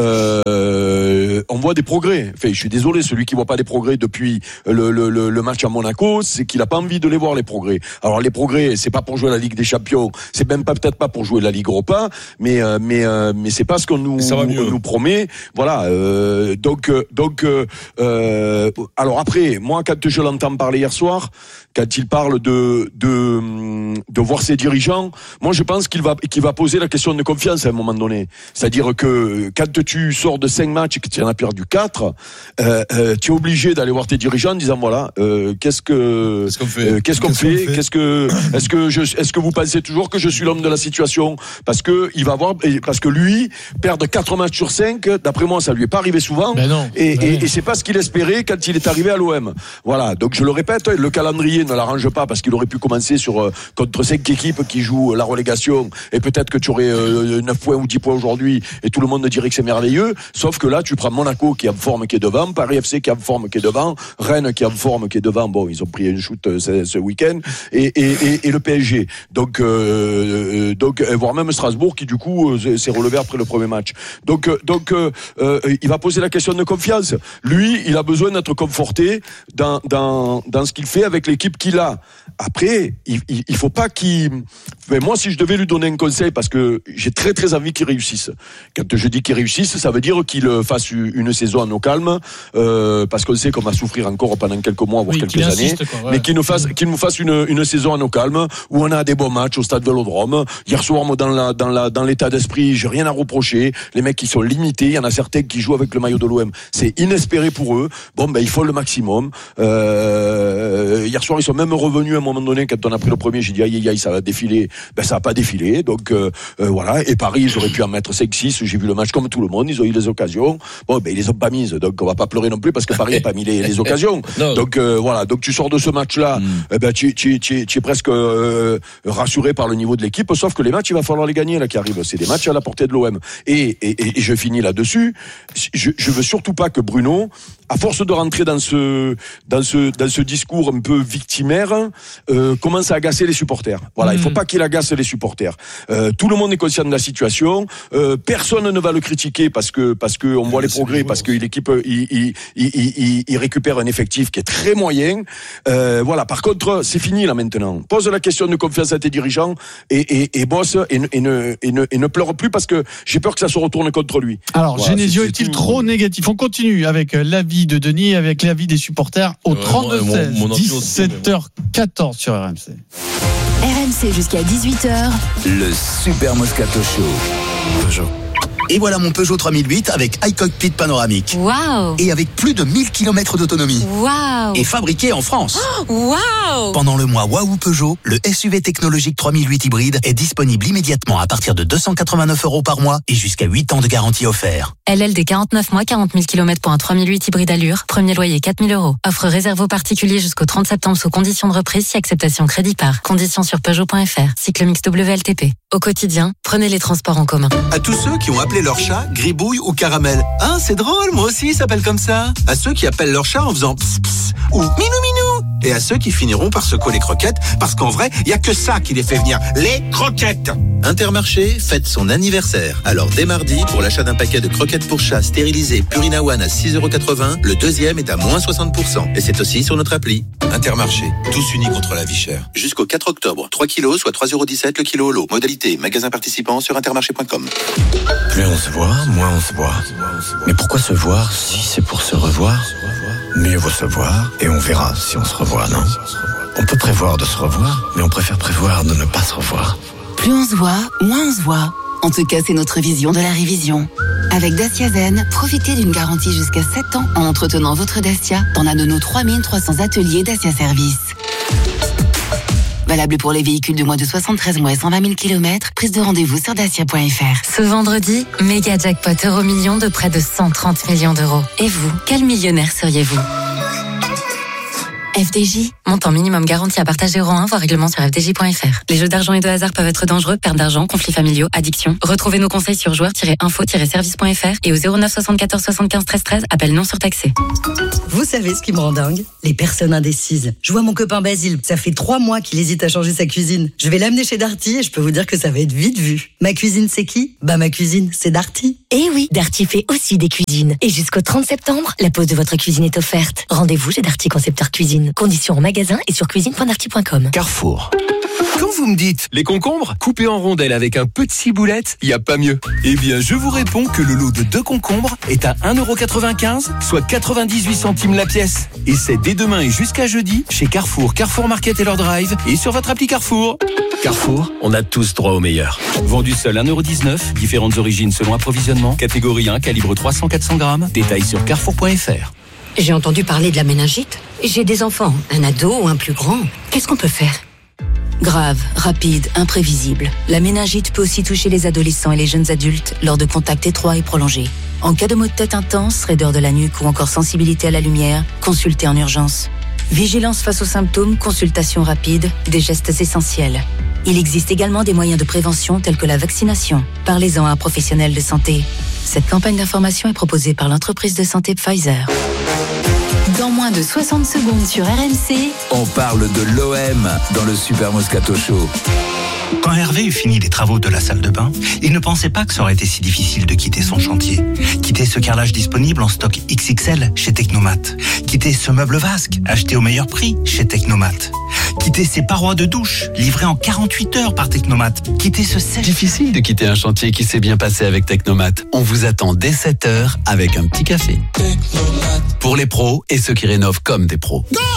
[SPEAKER 4] on voit des progrès. Enfin, je suis désolé, celui qui voit pas des progrès depuis le match à Monaco, c'est qu'il a pas envie de les voir, les progrès. Alors les progrès, c'est pas pour jouer la Ligue des Champions, c'est même peut-être pas pour jouer la Ligue Europa, mais c'est pas ce qu'on nous promet. Voilà. Alors après, moi quand je l'entends parler hier soir, quand il parle de voir ses dirigeants, moi je pense qu'il va poser la question de confiance à un moment donné. C'est-à-dire que quand tu sors de 5 matchs et que tu en as perdu 4, tu es obligé d'aller voir tes dirigeants en disant voilà, qu'est-ce qu'on fait est-ce que vous pensez toujours que je suis l'homme de la situation, parce que lui perdre 4 matchs sur 5, d'après moi ça lui est pas arrivé souvent, et c'est pas ce qu'il espérait quand il est arrivé à l'OM. Voilà, donc je le répète, le calendrier ne l'arrange pas, parce qu'il aurait pu commencer contre 5 équipes qui jouent la relégation, et peut-être que tu aurais 9 points ou 10 points aujourd'hui, et tout le monde dirait que c'est merveilleux, sauf que là tu prends Monaco qui est en forme, qui est devant, Paris FC qui est en forme, qui est devant, Rennes qui est en forme, qui est devant, bon ils ont pris une shoot ce week-end, et le PSG, donc voire même Strasbourg qui du coup s'est relevé après le premier match, donc il va poser la question de confiance. Lui il a besoin d'être conforté dans ce qu'il fait avec l'équipe qu'il a. Après il faut pas mais moi si je devais lui donner un conseil, parce que j'ai très très envie qu'il réussisse, quand je dis qu'il réussisse, ça veut dire qu'il fasse une saison en eau calme, parce qu'on sait qu'on va souffrir encore pendant quelques mois voire quelques années, mais qu'il nous fasse une saison en eau calme, où on a des bons matchs au stade Vélodrome. Hier soir, moi, dans l'état d'esprit, j'ai rien à reprocher. Les mecs qui sont limités, il y en a certains qui jouent avec le maillot de l'OM, c'est inespéré pour eux. Bon, il faut le maximum. Hier soir, ils sont même revenus à un moment donné, quand on a pris le premier, j'ai dit aïe, ça va défiler. Ça a pas défilé, donc voilà. Et Paris, ils auraient pu en mettre 5-6, j'ai vu le match comme tout le monde, ils ont eu les occasions. Bon, ils les ont pas mises, donc on va pas pleurer non plus parce que Paris n'a pas mis les occasions. Donc voilà, donc tu sors de ce match-là, tu es presque rassuré par le niveau de l'équipe, sauf que les matchs, il va falloir les gagner là qui arrivent. C'est des matchs à la portée de l'OM. Et je finis là-dessus. Je veux surtout pas que Bruno, à force de rentrer dans ce discours un peu victimaire, commence à agacer les supporters. Voilà, il faut pas qu'il agace les supporters. Tout le monde est conscient de la situation. Personne ne va le critiquer parce que on voit les progrès, parce que l'équipe il récupère un effectif qui est très moyen. Voilà. Par contre, c'est fini là maintenant. Pose la question de confiance à tes dirigeants et bosse et ne pleure plus, parce que j'ai peur que ça se retourne contre lui.
[SPEAKER 7] Alors, voilà, Genesio est-il trop négatif? On continue avec l'avis de Denis, avec l'avis des supporters au 32-16, 17h14 sur RMC.
[SPEAKER 3] RMC jusqu'à 18h.
[SPEAKER 10] Le Super Moscato Show.
[SPEAKER 16] Peugeot. Et voilà mon Peugeot 3008 avec iCockpit panoramique.
[SPEAKER 3] Waouh!
[SPEAKER 16] Et avec plus de 1000 km d'autonomie.
[SPEAKER 3] Waouh!
[SPEAKER 16] Et fabriqué en France.
[SPEAKER 3] Waouh!
[SPEAKER 16] Pendant le mois Waouh Peugeot, le SUV technologique 3008 hybride est disponible immédiatement à partir de 289 € par mois et jusqu'à 8 ans de garantie offert.
[SPEAKER 3] LLD 49 mois, 40 000 km pour un 3008 hybride allure. Premier loyer 4 000 €. Offre réservée aux particuliers jusqu'au 30 septembre sous conditions de reprise si acceptation crédit par. Conditions sur Peugeot.fr. Cycle mix WLTP. Au quotidien, prenez les transports en commun.
[SPEAKER 8] À tous ceux qui ont appelé leur chat Gribouille ou Caramel. Hein, c'est drôle, moi aussi, il s'appelle comme ça. À ceux qui appellent leur chat en faisant pss pss ou minou minou. Et à ceux qui finiront par secouer les croquettes, parce qu'en vrai, il y a que ça qui les fait venir, les croquettes. Intermarché fête son anniversaire. Alors dès mardi, pour l'achat d'un paquet de croquettes pour chat stérilisées Purina One à 6,80 €, le deuxième est à moins 60%. Et c'est aussi sur notre appli. Intermarché, tous unis contre la vie chère. Jusqu'au 4 octobre, 3 kilos, soit 3,17 € le kilo au lot. Modalité, magasin participant sur intermarché.com.
[SPEAKER 9] Plus on se voit, moins on se voit. Mais pourquoi se voir si c'est pour se revoir? Mieux vaut se voir et on verra si on se revoit, non? On peut prévoir de se revoir, mais on préfère prévoir de ne pas se revoir.
[SPEAKER 3] Plus on se voit, moins on se voit. En tout cas, c'est notre vision de la révision. Avec Dacia Zen, profitez d'une garantie jusqu'à 7 ans en entretenant votre Dacia dans l'un de nos 3300 ateliers Dacia Service.
[SPEAKER 12] Valable pour les véhicules de moins de 73 mois et 120 000 km. Prise de rendez-vous sur dacia.fr.
[SPEAKER 3] Ce vendredi, méga jackpot Euromillions de près de 130 millions d'euros. Et vous, quel millionnaire seriez-vous ? FDJ, montant minimum garanti à partager euro 1, voire règlement sur fdj.fr. Les jeux d'argent et de hasard peuvent être dangereux, perte d'argent, conflits familiaux, addiction. Retrouvez nos conseils sur joueurs-info-service.fr et au 09 74 75 13 13, appel non surtaxé.
[SPEAKER 13] Vous savez ce qui me rend dingue ? Les personnes indécises. Je vois mon copain Basile, ça fait 3 mois qu'il hésite à changer sa cuisine. Je vais l'amener chez Darty et je peux vous dire que ça va être vite vu. Ma cuisine, c'est qui ? Ma cuisine, c'est Darty.
[SPEAKER 14] Eh oui, Darty fait aussi des cuisines. Et jusqu'au 30 septembre, la pose de votre cuisine est offerte. Rendez-vous chez Darty Concepteur Cuisine. Conditions en magasin et sur cuisine.darty.com.
[SPEAKER 21] Carrefour. Quand vous me dites les concombres coupés en rondelles avec un peu de ciboulette, il n'y a pas mieux. Eh bien, je vous réponds que le lot de 2 concombres est à 1,95€, soit 98 centimes la pièce. Et c'est dès demain et jusqu'à jeudi chez Carrefour, Carrefour Market et leur drive et sur votre appli Carrefour. Carrefour, on a tous droit au meilleur. Vendu seul 1,19€, différentes origines selon approvisionnement, catégorie 1, calibre 300-400 grammes. Détails sur carrefour.fr.
[SPEAKER 14] J'ai entendu parler de la méningite. J'ai des enfants, un ado ou un plus grand. Qu'est-ce qu'on peut faire ?
[SPEAKER 12] Grave, rapide, imprévisible. La méningite peut aussi toucher les adolescents et les jeunes adultes lors de contacts étroits et prolongés. En cas de maux de tête intense, raideur de la nuque ou encore sensibilité à la lumière, consultez en urgence. Vigilance face aux symptômes, consultation rapide, des gestes essentiels. Il existe également des moyens de prévention tels que la vaccination. Parlez-en à un professionnel de santé. Cette campagne d'information est proposée par l'entreprise de santé Pfizer. Dans moins de 60 secondes sur RMC,
[SPEAKER 23] on parle de l'OM dans le Super Moscato Show.
[SPEAKER 17] Quand Hervé eut fini les travaux de la salle de bain, il ne pensait pas que ça aurait été si difficile de quitter son chantier. Quitter ce carrelage disponible en stock XXL chez Technomat. Quitter ce meuble vasque acheté au meilleur prix chez Technomat. Quitter ces parois de douche livrées en 48 heures par Technomat. Quitter ce sèche.
[SPEAKER 18] Difficile de quitter un chantier qui s'est bien passé avec Technomat. On vous attend dès 7h avec un petit café. Technomat. Pour les pros et ceux qui rénovent comme des pros.
[SPEAKER 19] Go!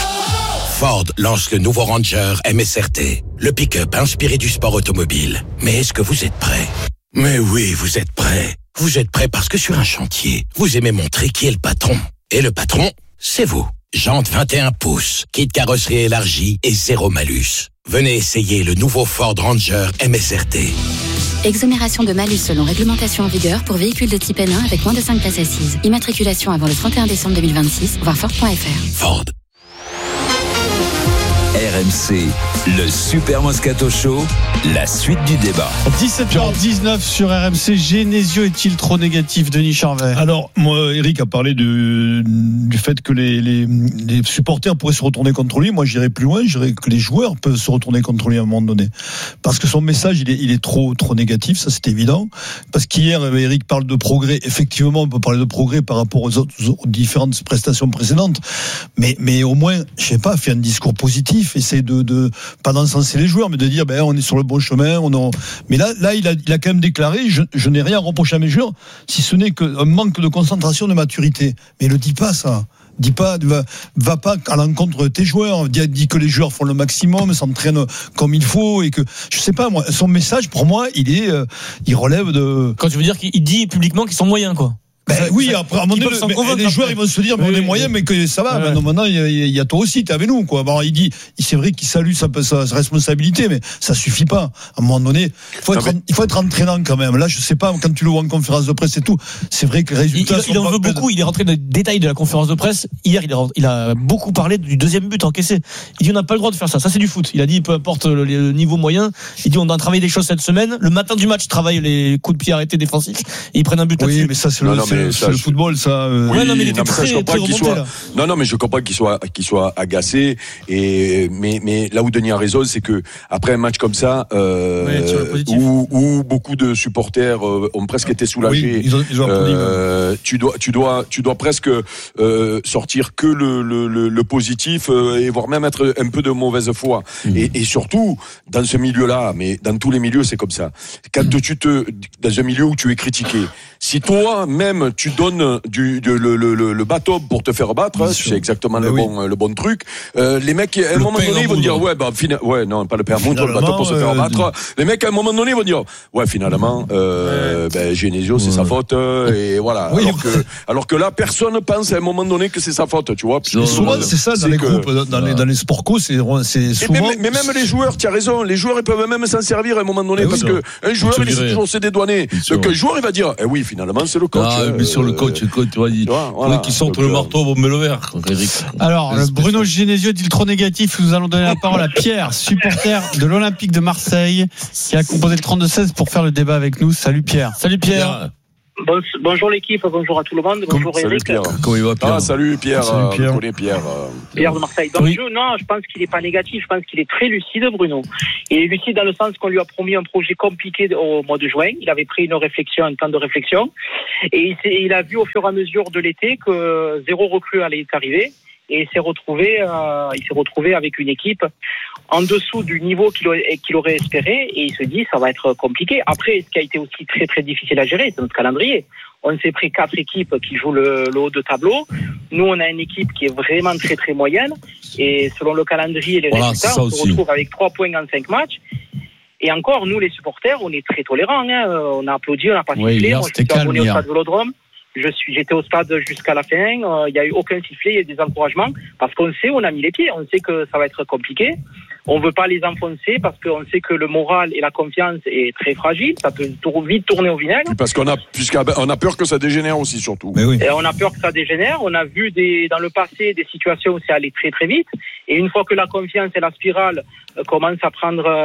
[SPEAKER 19] Ford lance le nouveau Ranger MSRT, le pick-up inspiré du sport automobile. Mais est-ce que vous êtes prêts ? Mais oui, vous êtes prêts. Vous êtes prêts parce que sur un chantier, vous aimez montrer qui est le patron. Et le patron, c'est vous. Jantes 21 pouces, kit carrosserie élargie et 0 malus. Venez essayer le nouveau Ford Ranger MSRT.
[SPEAKER 12] exonération de malus selon réglementation en vigueur pour véhicules de type N1 avec moins de 5 places assises. Immatriculation avant le 31 décembre 2026, voir Ford.fr.
[SPEAKER 19] Ford.
[SPEAKER 23] RMC, le Super Moscato Show, la suite du débat.
[SPEAKER 7] 17h19 sur RMC. Genesio est-il trop négatif, Denis Charvet?
[SPEAKER 2] Alors, moi, Eric a parlé du fait que les supporters pourraient se retourner contre lui. Moi, j'irais plus loin. Je dirais que les joueurs peuvent se retourner contre lui à un moment donné. Parce que son message, il est trop négatif, ça c'est évident. Parce qu'hier, Eric parle de progrès. Effectivement, on peut parler de progrès par rapport aux différentes prestations précédentes. Mais au moins, je sais pas, faire un discours positif. Essayer de pas d'encenser les joueurs, mais de dire on est sur le bon chemin. Mais là, il a quand même déclaré je n'ai rien à reprocher à mes joueurs, si ce n'est qu'un manque de concentration, de maturité. Mais ne dis pas ça. Dis pas, va pas à l'encontre de tes joueurs. Dis que les joueurs font le maximum, s'entraînent comme il faut et que je sais pas moi. Son message pour moi, il relève de.
[SPEAKER 1] Quand tu veux dire qu'il dit publiquement qu'ils sont moyens, quoi.
[SPEAKER 2] Oui, après, à un moment donné, les joueurs, ils vont se dire, on est moyen, mais que ça va. Maintenant, il y a toi aussi, t'es avec nous, quoi. Bon, c'est vrai qu'il salue sa responsabilité, mais ça suffit pas. À un moment donné, il faut être entraînant quand même. Là, je sais pas, quand tu le vois en conférence de presse et tout, c'est vrai que les résultats
[SPEAKER 1] il en veut beaucoup. Il est rentré dans les détails de la conférence de presse. Hier, il a beaucoup parlé du deuxième but encaissé. Il dit, on n'a pas le droit de faire ça. Ça, c'est du foot. Il a dit, peu importe le niveau moyen. Il dit, on doit travailler des choses cette semaine. Le matin du match, ils travaillent les coups de pied arrêtés défensifs et ils prennent un but là-dessus.
[SPEAKER 2] Oui, mais ça, c'est le football, ça.
[SPEAKER 1] Oui, non, mais il était très remonté, là.
[SPEAKER 4] Non, mais je comprends qu'il soit agacé. Mais là où Denis a raison, c'est que après un match comme ça, où beaucoup de supporters ont presque été soulagés, ils ont tu dois presque sortir que le positif et voire même être un peu de mauvaise foi. Et surtout dans ce milieu-là, mais dans tous les milieux, c'est comme ça. Quand dans un milieu où tu es critiqué, si toi-même même, tu donnes le bâton pour te faire battre, c'est exactement le bon truc. Les mecs, à un moment donné, ils vont dire, non, pas le père Moudre, le bâton pour se faire battre. Les mecs, à un moment donné, ils vont dire, finalement, Genesio, c'est sa faute, et voilà. Alors que là, personne ne pense à un moment donné que c'est sa faute, tu vois.
[SPEAKER 2] Souvent, c'est ça, dans les groupes, dans les sport co, c'est souvent.
[SPEAKER 4] Mais même les joueurs, tu as raison, les joueurs, ils peuvent même s'en servir à un moment donné, parce que un joueur, il essaie toujours se dédouaner. Donc un joueur, il va dire, finalement, c'est le coach.
[SPEAKER 5] Mais sur le coach, tu vois, il faudrait qu'il sorte le marteau pour me le verre, Eric.
[SPEAKER 7] Alors, Bruno Genesio dit le trop négatif. Nous allons donner la parole à Pierre, supporter de l'Olympique de Marseille, qui a composé le 32-16 pour faire le débat avec nous. Salut Pierre.
[SPEAKER 1] Salut Pierre.
[SPEAKER 6] Bonjour l'équipe, bonjour à tout le monde, bonjour Eric.
[SPEAKER 4] Pierre. Comment il va Pierre? Salut Pierre.
[SPEAKER 6] Pierre de Marseille. Donc je pense qu'il n'est pas négatif, je pense qu'il est très lucide Bruno. Il est lucide dans le sens qu'on lui a promis un projet compliqué au mois de juin. Il avait pris un temps de réflexion. Et il a vu au fur et à mesure de l'été que 0 recrue allait arriver. Et il s'est retrouvé avec une équipe en dessous du niveau qu'il aurait espéré, et il se dit ça va être compliqué. Après, ce qui a été aussi très très difficile à gérer, c'est notre calendrier. On s'est pris 4 équipes qui jouent le haut de tableau. Nous, on a une équipe qui est vraiment très très moyenne, et selon le calendrier et les résultats, on se retrouve avec 3 points en 5 matchs. Et encore, nous les supporters, on est très tolérants. On a applaudi, on n'a pas sifflé. Moi, je suis abonné au stade Vélodrome. J'étais au stade jusqu'à la fin. Il n'y a eu aucun sifflet, il y a eu des encouragements, parce qu'on sait où on a mis les pieds. On sait que ça va être compliqué. On veut pas les enfoncer parce qu'on sait que le moral et la confiance est très fragile. Ça peut vite tourner au vinaigre.
[SPEAKER 4] Parce qu'on a peur que ça dégénère aussi, surtout.
[SPEAKER 6] Et on a peur que ça dégénère. On a vu dans le passé des situations où c'est allé très très vite. Et une fois que la confiance et la spirale commencent à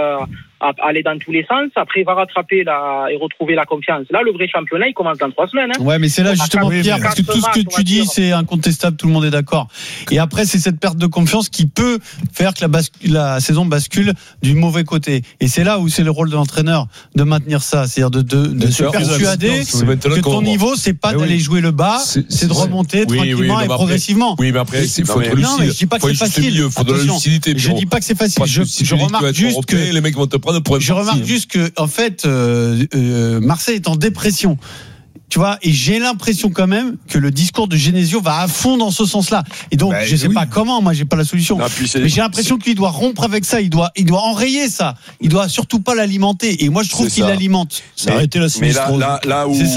[SPEAKER 6] à aller dans tous les sens, après il va rattraper et retrouver la confiance. Là, le vrai championnat, il commence dans 3 semaines.
[SPEAKER 7] Ouais, mais c'est là justement, Pierre, parce que tout ce que tu dis, c'est incontestable, tout le monde est d'accord. Et après, c'est cette perte de confiance qui peut faire que la saison bascule du mauvais côté. Et c'est là où c'est le rôle de l'entraîneur de maintenir ça, c'est-à-dire de se persuader que ton niveau, c'est pas d'aller jouer le bas, c'est de remonter tranquillement et progressivement.
[SPEAKER 5] Oui, mais après, il faut être lucide.
[SPEAKER 7] Non, mais je dis pas que c'est facile.
[SPEAKER 5] Il faut de la lucidité.
[SPEAKER 7] Je dis pas que c'est facile. Je remarque juste que
[SPEAKER 5] les mecs vont te prendre pour
[SPEAKER 7] je remarque juste que, en fait, Marseille est en dépression. Tu vois, et j'ai l'impression quand même que le discours de Genesio va à fond dans ce sens-là. Et donc, je sais pas comment, moi, j'ai pas la solution. Non, mais j'ai l'impression qu'il doit rompre avec ça, il doit enrayer ça. Il doit surtout pas l'alimenter. Et moi, je trouve qu'il l'alimente.
[SPEAKER 2] Arrêter la
[SPEAKER 4] sinistrose. Mais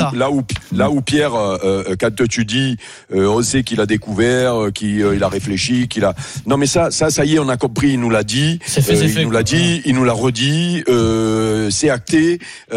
[SPEAKER 4] là où Pierre, quand tu dis, on sait qu'il a découvert, qu'il a réfléchi, non, mais ça y est, on a compris, il nous l'a dit. Il nous l'a dit, il nous l'a redit, c'est acté.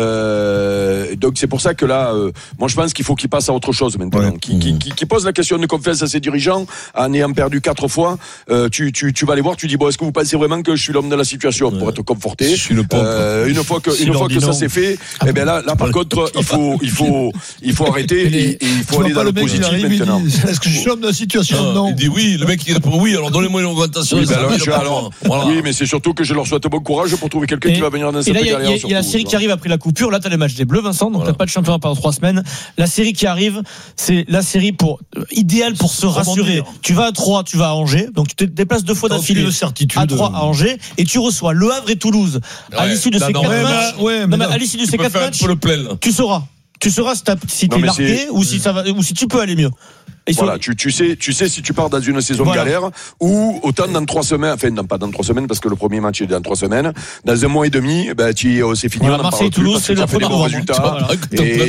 [SPEAKER 4] Donc, c'est pour ça que là, moi, je pense qu'il faut qu'il passe à autre chose maintenant. Qui pose la question de confiance à ses dirigeants en ayant perdu 4 fois. Tu vas les voir, tu dis est-ce que vous pensez vraiment que je suis l'homme de la situation pour être conforté? Une fois que ça c'est fait, là par contre il faut arrêter et il faut aller dans le positif maintenant.
[SPEAKER 2] Est-ce que je suis l'homme de la situation? Non.
[SPEAKER 5] Il dit oui, le mec il répond oui, alors donnez-moi une augmentation.
[SPEAKER 4] Oui, mais c'est surtout que je leur souhaite bon courage pour trouver quelqu'un qui va venir dans cette galère.
[SPEAKER 1] Il y a la série qui arrive après la coupure. Là, t'as les matchs des Bleus, Vincent, donc t'as pas de championnat pendant 3 semaines. La série qui arrive, c'est la série idéale pour se rassurer. Tu vas à 3, tu vas à Angers, donc tu te déplaces 2 fois d'affilée à 3 à Angers, et tu reçois Le Havre et Toulouse. À l'issue de ces 4 matchs, à l'issue de ces 4 matchs, tu sauras si t'es largué ou si tu peux aller mieux.
[SPEAKER 4] Voilà, tu sais si tu pars dans une saison de galère ou autant dans 3 semaines, enfin non, pas dans 3 semaines parce que le premier match est dans 3 semaines, dans un mois et demi, c'est fini.
[SPEAKER 1] Voilà, Marseille Toulouse, c'est le premier
[SPEAKER 4] résultat. Et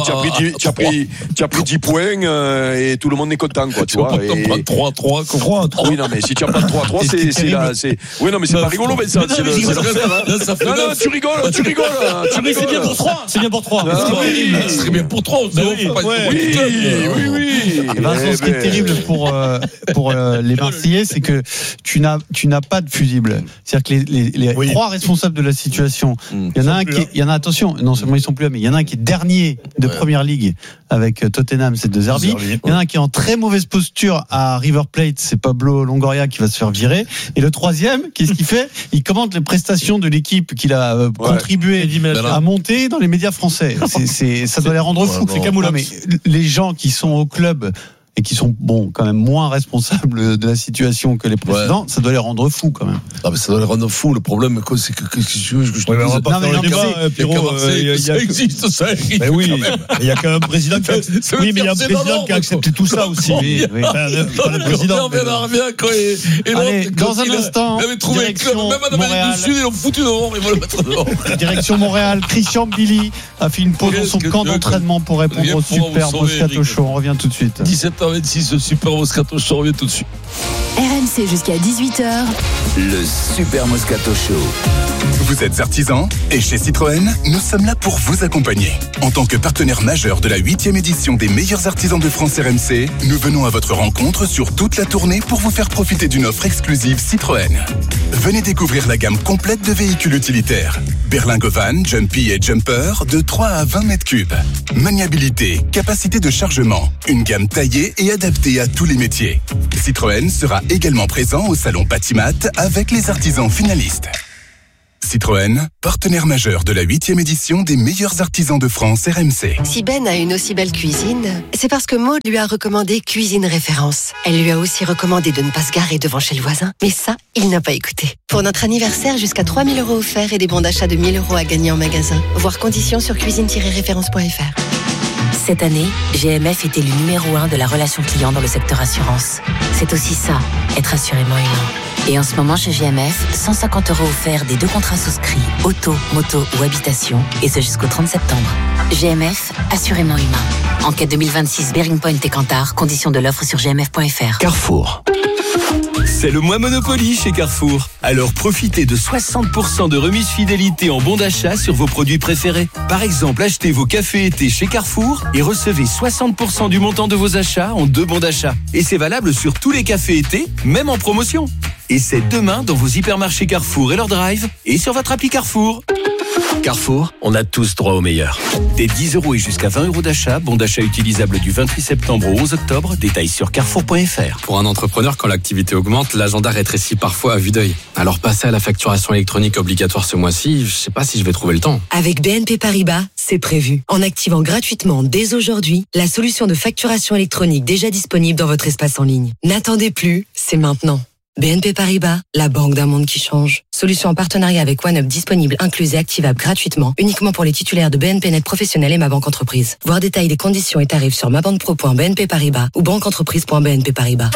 [SPEAKER 4] tu as pris 10 points et tout le monde est content, quoi, tu vois.
[SPEAKER 5] 3-3.
[SPEAKER 4] Oui, non, mais si tu as pas de 3-3, c'est là, oui, non, mais c'est pas rigolo, mais c'est non, tu rigoles.
[SPEAKER 1] C'est bien pour 3. C'est bien pour 3.
[SPEAKER 5] C'est très bien pour 3.
[SPEAKER 7] Oui. Vincent, ce qui est terrible pour les Marseillais, c'est que tu n'as pas de fusible. C'est-à-dire que les 3 responsables de la situation, il y en a attention, non seulement ils sont plus là, mais il y en a un qui est dernier de Première Ligue avec Tottenham, c'est De Zerbi. Il y en a un qui est en très mauvaise posture à River Plate, c'est Pablo Longoria qui va se faire virer. Et le 3e, qu'est-ce qu'il fait? Il commente les prestations de l'équipe qu'il a contribué à monter dans les médias français. Ça doit les rendre fous.
[SPEAKER 1] C'est Camoulox.
[SPEAKER 7] Mais les gens qui sont au club et qui sont quand même moins responsables de la situation que les précédents, ça doit les rendre fous quand même.
[SPEAKER 5] Ah mais ça doit les rendre fous. Le problème c'est que je te
[SPEAKER 2] on va pas faire le débat, Pierrot.
[SPEAKER 5] Ça existe, ça existe.
[SPEAKER 2] Mais oui, il y a quand même un président qui a accepté tout ça aussi. Le président.
[SPEAKER 7] Allez, dans un instant, direction Montréal.
[SPEAKER 5] Ils l'ont foutu dehors, ils vont le mettre dehors.
[SPEAKER 7] Direction Montréal, Christian Billy a fait une pause dans son camp d'entraînement pour répondre au Super Moscato Show. On revient tout de suite.
[SPEAKER 5] 17h26, le Super Moscato Show, on revient tout de suite.
[SPEAKER 14] RMC jusqu'à 18h.
[SPEAKER 21] Le Super Moscato Show.
[SPEAKER 11] Vous êtes artisan et chez Citroën, nous sommes là pour vous accompagner. En tant que partenaire majeur de la 8e édition des meilleurs artisans de France RMC, nous venons à votre rencontre sur toute la tournée pour vous faire profiter d'une offre exclusive Citroën. Venez découvrir la gamme complète de véhicules utilitaires. Berlingo Van, Jumpy et Jumper de 3 à 20 mètres cubes. Maniabilité, capacité de chargement, une gamme taillée et adaptée à tous les métiers. Citroën sera également présent au salon Patimat avec les artisans finalistes. Citroën, partenaire majeur de la 8e édition des meilleurs artisans de France RMC.
[SPEAKER 15] Si Ben a une aussi belle cuisine, c'est parce que Maud lui a recommandé Cuisine Référence. Elle lui a aussi recommandé de ne pas se garer devant chez le voisin. Mais ça, il n'a pas écouté. Pour notre anniversaire, jusqu'à 3 000 € offerts et des bons d'achat de 1 000 € à gagner en magasin. Voir conditions sur cuisine-référence.fr.
[SPEAKER 12] Cette année, GMF était le numéro 1 de la relation client dans le secteur assurance. C'est aussi ça, être assurément humain. Et en ce moment chez GMF, 150 € offerts des 2 contrats souscrits, auto, moto ou habitation, et ce jusqu'au 30 septembre. GMF, assurément humain. Enquête 2026 Bearing Point et Kantar, conditions de l'offre sur gmf.fr.
[SPEAKER 21] Carrefour. C'est le mois Monopoly chez Carrefour. Alors profitez de 60% de remise fidélité en bons d'achat sur vos produits préférés. Par exemple, achetez vos cafés et thés chez Carrefour et recevez 60% du montant de vos achats en 2 bons d'achat. Et c'est valable sur tous les cafés et thés, même en promotion. Et c'est demain dans vos hypermarchés Carrefour et leur drive et sur votre appli Carrefour. Carrefour, on a tous droit au meilleur. Des 10 € et jusqu'à 20 € d'achat, bon d'achat utilisable du 28 septembre au 11 octobre, détails sur carrefour.fr.
[SPEAKER 20] Pour un entrepreneur, quand l'activité augmente, l'agenda rétrécit parfois à vue d'œil. Alors passer à la facturation électronique obligatoire ce mois-ci, je sais pas si je vais trouver le temps.
[SPEAKER 12] Avec BNP Paribas, c'est prévu. En activant gratuitement dès aujourd'hui la solution de facturation électronique déjà disponible dans votre espace en ligne. N'attendez plus, c'est maintenant. BNP Paribas, la banque d'un monde qui change. Solution en partenariat avec OneUp disponible, incluse et activable gratuitement, uniquement pour les titulaires de BNP Net Professionnel et Ma Banque Entreprise. Voir détails des conditions et tarifs sur mabanquepro.bnp Paribas ou banqueentreprise.bnp Paribas.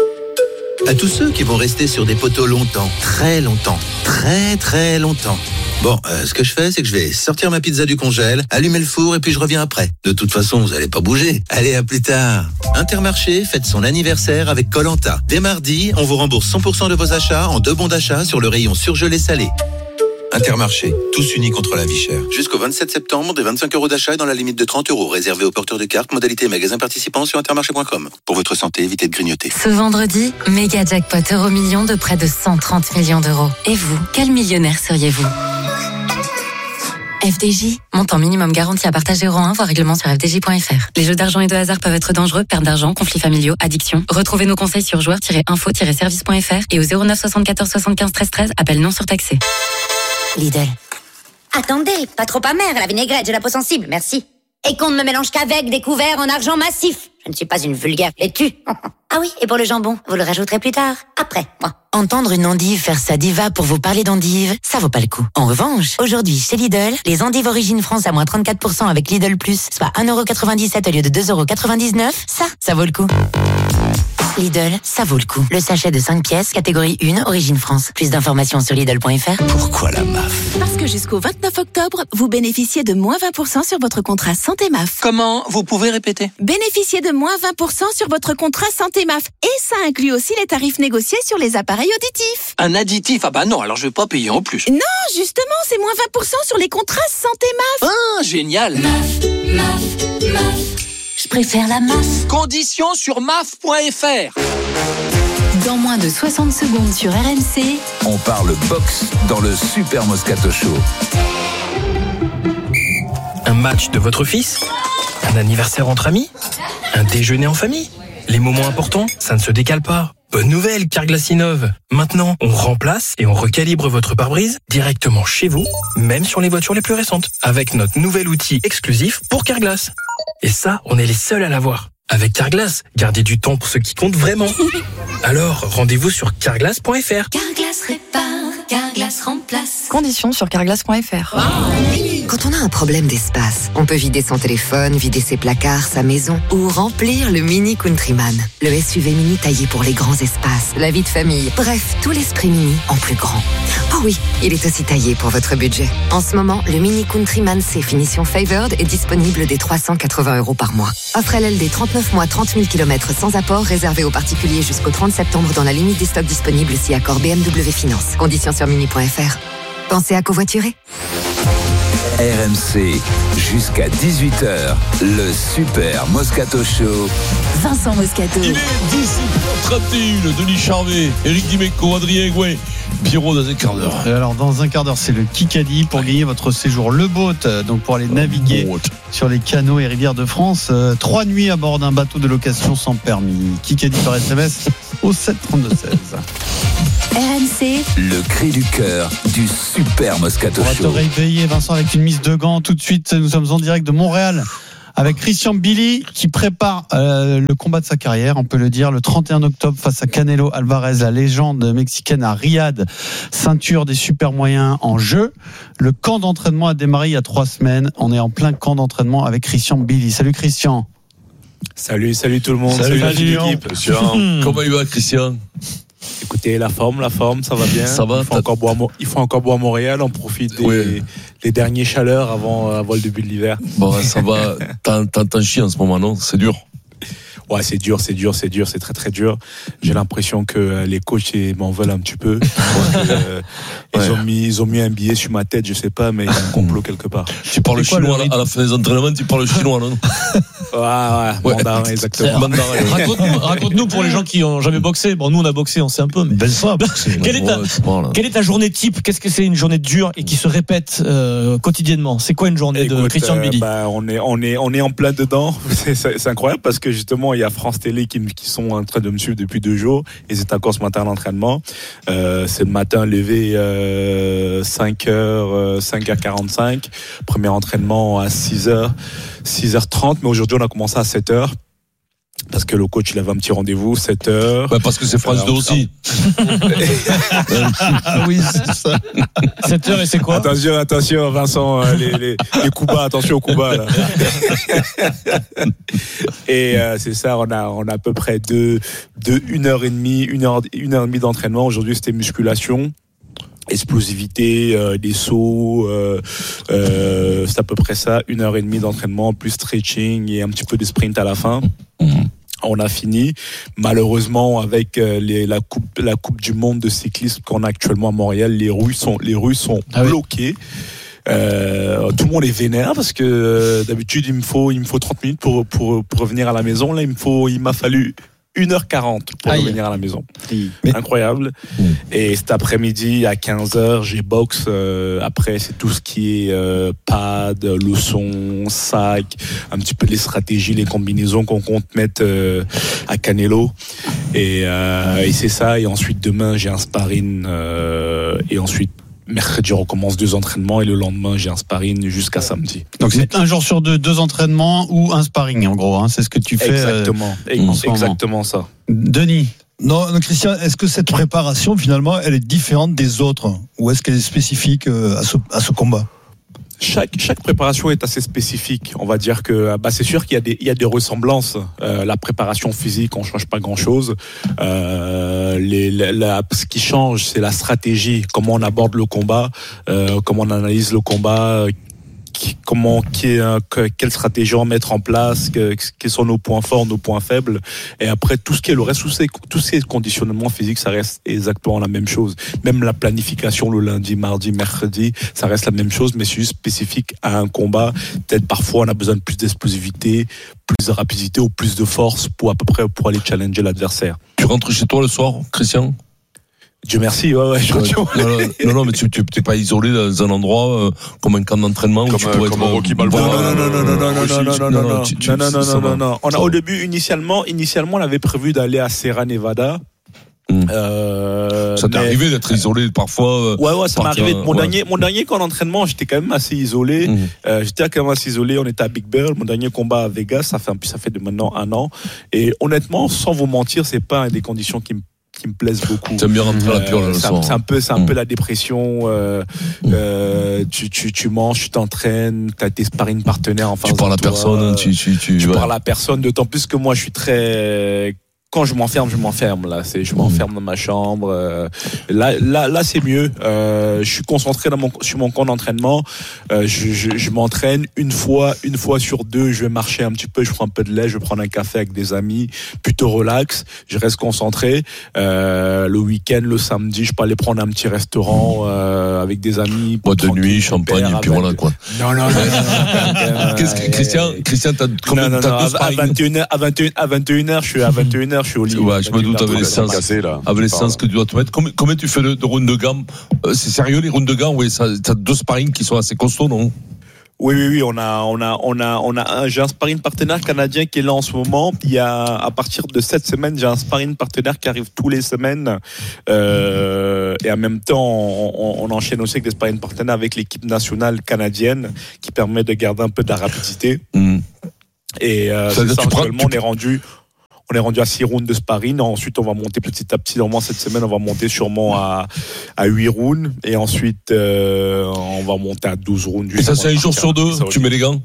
[SPEAKER 8] À tous ceux qui vont rester sur des poteaux longtemps, très longtemps, très longtemps. Bon, ce que je fais, c'est que je vais sortir ma pizza du congèle, allumer le four et puis je reviens après. De toute façon, vous allez pas bouger. Allez, à plus tard. Intermarché fête son anniversaire avec Koh-Lanta. Dès mardi, on vous rembourse 100% de vos achats en 2 bons d'achat sur le rayon surgelé salé. Intermarché, tous unis contre la vie chère. Jusqu'au 27 septembre, des 25 € d'achat et dans la limite de 30 € réservés aux porteurs de cartes, modalité magasin participant sur intermarché.com. Pour votre santé, évitez de grignoter.
[SPEAKER 3] Ce vendredi, méga jackpot Euro-Million de près de 130 millions d'euros. Et vous, quel millionnaire seriez-vous ? FDJ, montant minimum garanti à partager euro 1, voir règlement sur fdj.fr. Les jeux d'argent et de hasard peuvent être dangereux, perte d'argent, conflits familiaux, addiction. Retrouvez nos conseils sur joueurs-info-service.fr et au 09 74 75 13 13, appel non surtaxé.
[SPEAKER 14] Lidl. Attendez, pas trop amère, la vinaigrette, j'ai la peau sensible, merci. Et qu'on ne me mélange qu'avec des couverts en argent massif. Je ne suis pas une vulgaire laitue. Ah oui, et pour le jambon, vous le rajouterez plus tard, après, moi.
[SPEAKER 12] Entendre une endive faire sa diva pour vous parler d'endive, ça vaut pas le coup. En revanche, aujourd'hui, chez Lidl, les endives Origine France à moins 34% avec Lidl+, soit 1,97€ au lieu de 2,99€, ça vaut le coup. Lidl, ça vaut le coup. Le sachet de 5 pièces, catégorie 1, Origine France. Plus d'informations sur Lidl.fr.
[SPEAKER 21] Pourquoi la MAF ?
[SPEAKER 14] Parce que jusqu'au 29 octobre, vous bénéficiez de moins 20% sur votre contrat Santé MAF.
[SPEAKER 8] Comment ? Vous pouvez répéter ?
[SPEAKER 14] Bénéficiez de moins 20% sur votre contrat Santé MAF. Et ça inclut aussi les tarifs négociés sur les appareils auditifs.
[SPEAKER 8] Un additif ? Ah bah non, alors je vais pas payer en plus.
[SPEAKER 14] Non, justement, c'est moins 20% sur les contrats Santé MAF.
[SPEAKER 8] Ah, génial !
[SPEAKER 14] MAF. Je préfère la MAF.
[SPEAKER 8] Conditions sur maf.fr.
[SPEAKER 3] Dans moins de 60 secondes sur RMC,
[SPEAKER 21] On parle boxe dans le Super Moscato Show.
[SPEAKER 22] Un match de votre fils ? Un anniversaire entre amis ? Un déjeuner en famille ? Les moments importants, ça ne se décale pas. Bonne nouvelle, Carglass innove. Maintenant, on remplace et on recalibre votre pare-brise directement chez vous, même sur les voitures les plus récentes, avec notre nouvel outil exclusif pour Carglass. Et ça, on est les seuls à l'avoir. Avec Carglass, gardez du temps pour ce qui compte vraiment. Alors, rendez-vous sur carglass.fr.
[SPEAKER 9] Carglass répare, Carglass remplace.
[SPEAKER 10] Conditions sur carglass.fr.
[SPEAKER 15] Quand on a un problème d'espace, on peut vider son téléphone, vider ses placards, sa maison ou remplir le Mini Countryman. Le SUV mini taillé pour les grands espaces, la vie de famille, bref, tout l'esprit mini en plus grand. Oh oui, il est aussi taillé pour votre budget. En ce moment, le Mini Countryman C finition Favored est disponible dès 380 € par mois. Offre LLD 39 mois, 30 000 km sans apport, réservé aux particuliers jusqu'au 30 septembre dans la limite des stocks disponibles si accord BMW Finance. Conditions sur mini.fr. Pensez à covoiturer.
[SPEAKER 23] RMC, jusqu'à 18h, le Super Moscato Show.
[SPEAKER 15] Vincent Moscato.
[SPEAKER 5] Il est 18h31, Denis Charvet, Eric Dimeco, Adrien Gouin, Pierrot dans un quart d'heure.
[SPEAKER 7] Et alors, dans un quart d'heure, c'est le Kikadi pour gagner votre séjour Le Boat, donc pour aller naviguer sur les canaux et rivières de France. 3 nuits à bord d'un bateau de location sans permis. Kikadi par SMS au 732-16.
[SPEAKER 15] RMC,
[SPEAKER 23] Le cri du cœur du Super Moscato Show.
[SPEAKER 7] On va te réveiller, Vincent, avec une mise de gants. Tout de suite, nous sommes en direct de Montréal avec Christian Billy qui prépare le combat de sa carrière, on peut le dire, le 31 octobre face à Canelo Alvarez, la légende mexicaine à Riyad. Ceinture des super moyens en jeu. Le camp d'entraînement a démarré il y a 3 semaines. On est en plein camp d'entraînement avec Christian Billy. Salut Christian.
[SPEAKER 16] Salut tout le monde.
[SPEAKER 7] Salut
[SPEAKER 16] l'équipe.
[SPEAKER 5] Comment il va, Christian?
[SPEAKER 16] Écoutez, la forme, ça va bien.
[SPEAKER 5] Ça va.
[SPEAKER 16] Il faut encore boire à Montréal. On profite des dernières chaleurs avant le début de l'hiver.
[SPEAKER 5] Bon, ça va. T'en chies en ce moment, non? C'est dur.
[SPEAKER 16] Ouais, c'est dur, c'est très très dur. J'ai l'impression que les coachs m'en veulent un petit peu. Ils ont mis un billet sur ma tête, je sais pas, mais il y a un complot quelque part.
[SPEAKER 5] Tu parles chinois à la fin des entraînements, tu parles chinois, non?
[SPEAKER 16] Ouais, mandarin, exactement.
[SPEAKER 1] Raconte-nous pour les gens qui ont jamais boxé. Bon, nous on a boxé, on sait un peu. Mais... Quelle est ta journée type? Qu'est-ce que c'est une journée dure et qui se répète quotidiennement? C'est quoi une journée de Christian Billy?
[SPEAKER 16] On est en plein dedans. C'est incroyable parce que justement il y a France Télé qui sont en train de me suivre depuis 2 jours. Ils étaient encore ce matin à l'entraînement. C'est le matin levé 5h45. Premier entraînement à 6h30. Mais aujourd'hui on a commencé à 7h. Parce que le coach il avait un petit rendez-vous 7h.
[SPEAKER 5] Ouais, parce que c'est France 2 aussi.
[SPEAKER 7] Ah oui, c'est ça.
[SPEAKER 1] 7h et c'est quoi?
[SPEAKER 16] Attention Vincent, les coups bas, attention aux coups bas là. Et c'est ça, on a à peu près 1h30 d'entraînement. Aujourd'hui c'était musculation, explosivité, des sauts, c'est à peu près ça, 1h30 d'entraînement, plus stretching et un petit peu de sprint à la fin. On a fini. Malheureusement, avec la coupe du monde de cyclisme qu'on a actuellement à Montréal, les rues sont bloquées. Tout le monde est vénère parce que d'habitude il me faut 30 minutes pour revenir à la maison. Là, il m'a fallu 1h40 pour revenir à la maison. Incroyable. Et cet après-midi à 15h, j'ai boxe. Après, c'est tout ce qui est pad, leçon, sac, un petit peu les stratégies, les combinaisons qu'on compte mettre à Canelo. Et c'est ça. Et ensuite, demain, j'ai un sparring. Et ensuite, mercredi, on recommence 2 entraînements et le lendemain, j'ai un sparring jusqu'à samedi.
[SPEAKER 7] Donc c'est un jour sur 2 entraînements ou un sparring en gros, hein, c'est ce que tu fais.
[SPEAKER 16] Exactement ça.
[SPEAKER 7] Denis.
[SPEAKER 2] Non, Christian, est-ce que cette préparation finalement, elle est différente des autres ou est-ce qu'elle est spécifique à ce combat?
[SPEAKER 16] Chaque préparation est assez spécifique. On va dire que c'est sûr qu'il y a des ressemblances. La préparation physique, on change pas grand-chose. Ce qui change, c'est la stratégie, comment on aborde le combat, comment on analyse le combat. Quelle stratégie on mettre en place, quels sont nos points forts, nos points faibles, et après tout ce qui est le reste, tous ces conditionnements physiques, ça reste exactement la même chose. Même la planification le lundi, mardi, mercredi, ça reste la même chose, mais c'est juste spécifique à un combat. Peut-être parfois on a besoin de plus d'explosivité, plus de rapidité ou plus de force pour aller challenger l'adversaire.
[SPEAKER 5] Tu rentres chez toi le soir, Christian?
[SPEAKER 16] Dieu merci, ouais.
[SPEAKER 5] Non, mais tu n'es pas isolé dans un endroit comme un camp d'entraînement où tu pourrais être
[SPEAKER 16] Rocky Balboa. Non. On a au début, initialement, on avait prévu d'aller à Sierra Nevada.
[SPEAKER 5] Ça t'est arrivé d'être isolé parfois?
[SPEAKER 16] Ouais, ça m'est arrivé. Mon dernier camp d'entraînement, j'étais quand même assez isolé. On était à Big Bear. Mon dernier combat à Vegas, ça fait de maintenant 1 an. Et honnêtement, sans vous mentir, c'est pas des conditions qui me plaisent beaucoup.
[SPEAKER 5] T'aimes bien rentrer à la pure le soir.
[SPEAKER 16] C'est un peu la dépression. Tu manges, tu t'entraînes, t'as tes sparring partenaires en face de toi.
[SPEAKER 5] Tu parles à personne.
[SPEAKER 16] Tu parles à personne. D'autant plus que moi, je suis très... Quand je m'enferme, là. Je m'enferme dans ma chambre. Là, c'est mieux. Je suis concentré sur mon camp d'entraînement. Je m'entraîne une fois sur 2. Je vais marcher un petit peu. Je prends un peu de lait. Je vais prendre un café avec des amis. Plutôt relax. Je reste concentré. Le week-end, le samedi, je peux aller prendre un petit restaurant avec des amis.
[SPEAKER 5] Boîte de nuit, champagne, et puis voilà quoi.
[SPEAKER 16] Non.
[SPEAKER 5] Christian, t'as combien de temps?
[SPEAKER 16] À 21h, je suis à 21h. Je suis au lit.
[SPEAKER 5] Ouais, je me doute avec l'essence que tu dois te mettre. Combien tu fais de rounds de gants? C'est sérieux les rounds de gants? Oui, t'as 2 sparring qui sont assez costauds, non?
[SPEAKER 16] Oui, j'ai un sparring partenaire canadien qui est là en ce moment. À partir de cette semaine, j'ai un sparring partenaire qui arrive tous les semaines. Et en même temps, on enchaîne aussi avec des sparring partenaires avec l'équipe nationale canadienne qui permet de garder un peu de la rapidité. Et actuellement, on est rendu à 6 rounds de sparring. Ensuite, on va monter petit à petit. Normalement, cette semaine, on va monter sûrement à 8 rounds. Et ensuite, on va monter à 12 rounds.
[SPEAKER 5] Et ça, c'est 1 jour sur 2, tu mets les gants?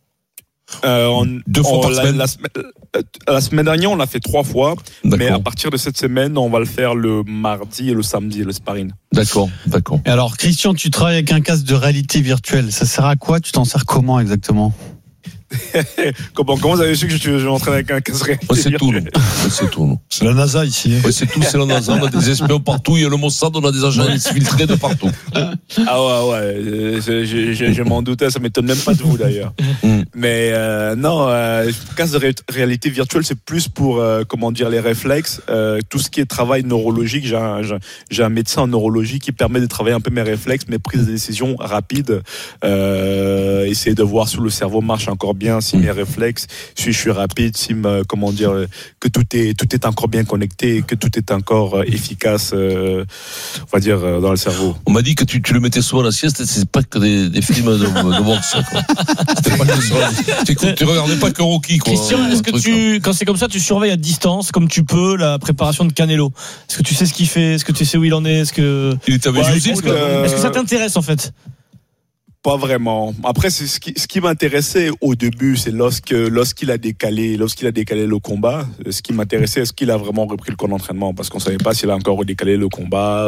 [SPEAKER 5] 2 fois par semaine.
[SPEAKER 16] La semaine dernière, on l'a fait 3 fois.
[SPEAKER 5] D'accord.
[SPEAKER 16] Mais à partir de cette semaine, on va le faire le mardi et le samedi, le sparring.
[SPEAKER 5] D'accord.
[SPEAKER 7] Et alors, Christian, tu travailles avec un casque de réalité virtuelle. Ça sert à quoi? Tu t'en sers comment exactement?
[SPEAKER 16] Comment vous avez su que je m'entraîne avec un casque réalité virtuelle?
[SPEAKER 5] C'est tout.
[SPEAKER 2] C'est la NASA ici.
[SPEAKER 5] Oui, c'est la NASA. On a des espions partout. Il y a le Mossad, on a des agents infiltrés de partout.
[SPEAKER 16] Ah ouais. Je m'en doutais. Ça m'étonne même pas de vous d'ailleurs. Mais non, casque de réalité virtuelle, c'est plus pour les réflexes. Tout ce qui est travail neurologique. J'ai un médecin en neurologie qui permet de travailler un peu mes réflexes, mes prises de décision rapides. Essayer de voir si le cerveau marche encore bien, si mes réflexes, si je suis rapide, que tout est encore bien connecté, que tout est encore efficace, on va dire, dans le cerveau.
[SPEAKER 5] On m'a dit que tu le mettais souvent à la sieste, c'est pas que des films de boxe, quoi. C'était pas que tu regardais pas que Rocky, quoi.
[SPEAKER 1] Christian, est-ce que quand c'est comme ça, tu surveilles à distance, comme tu peux, la préparation de Canelo? Est-ce que tu sais ce qu'il fait? Est-ce que tu sais où il en est? Est-ce que ça t'intéresse, en fait?
[SPEAKER 16] Pas vraiment. Après, c'est ce qui m'intéressait au début, c'est lorsqu'il a décalé le combat. Ce qui m'intéressait, est-ce qu'il a vraiment repris le camp d'entraînement? Parce qu'on savait pas s'il a encore redécalé le combat,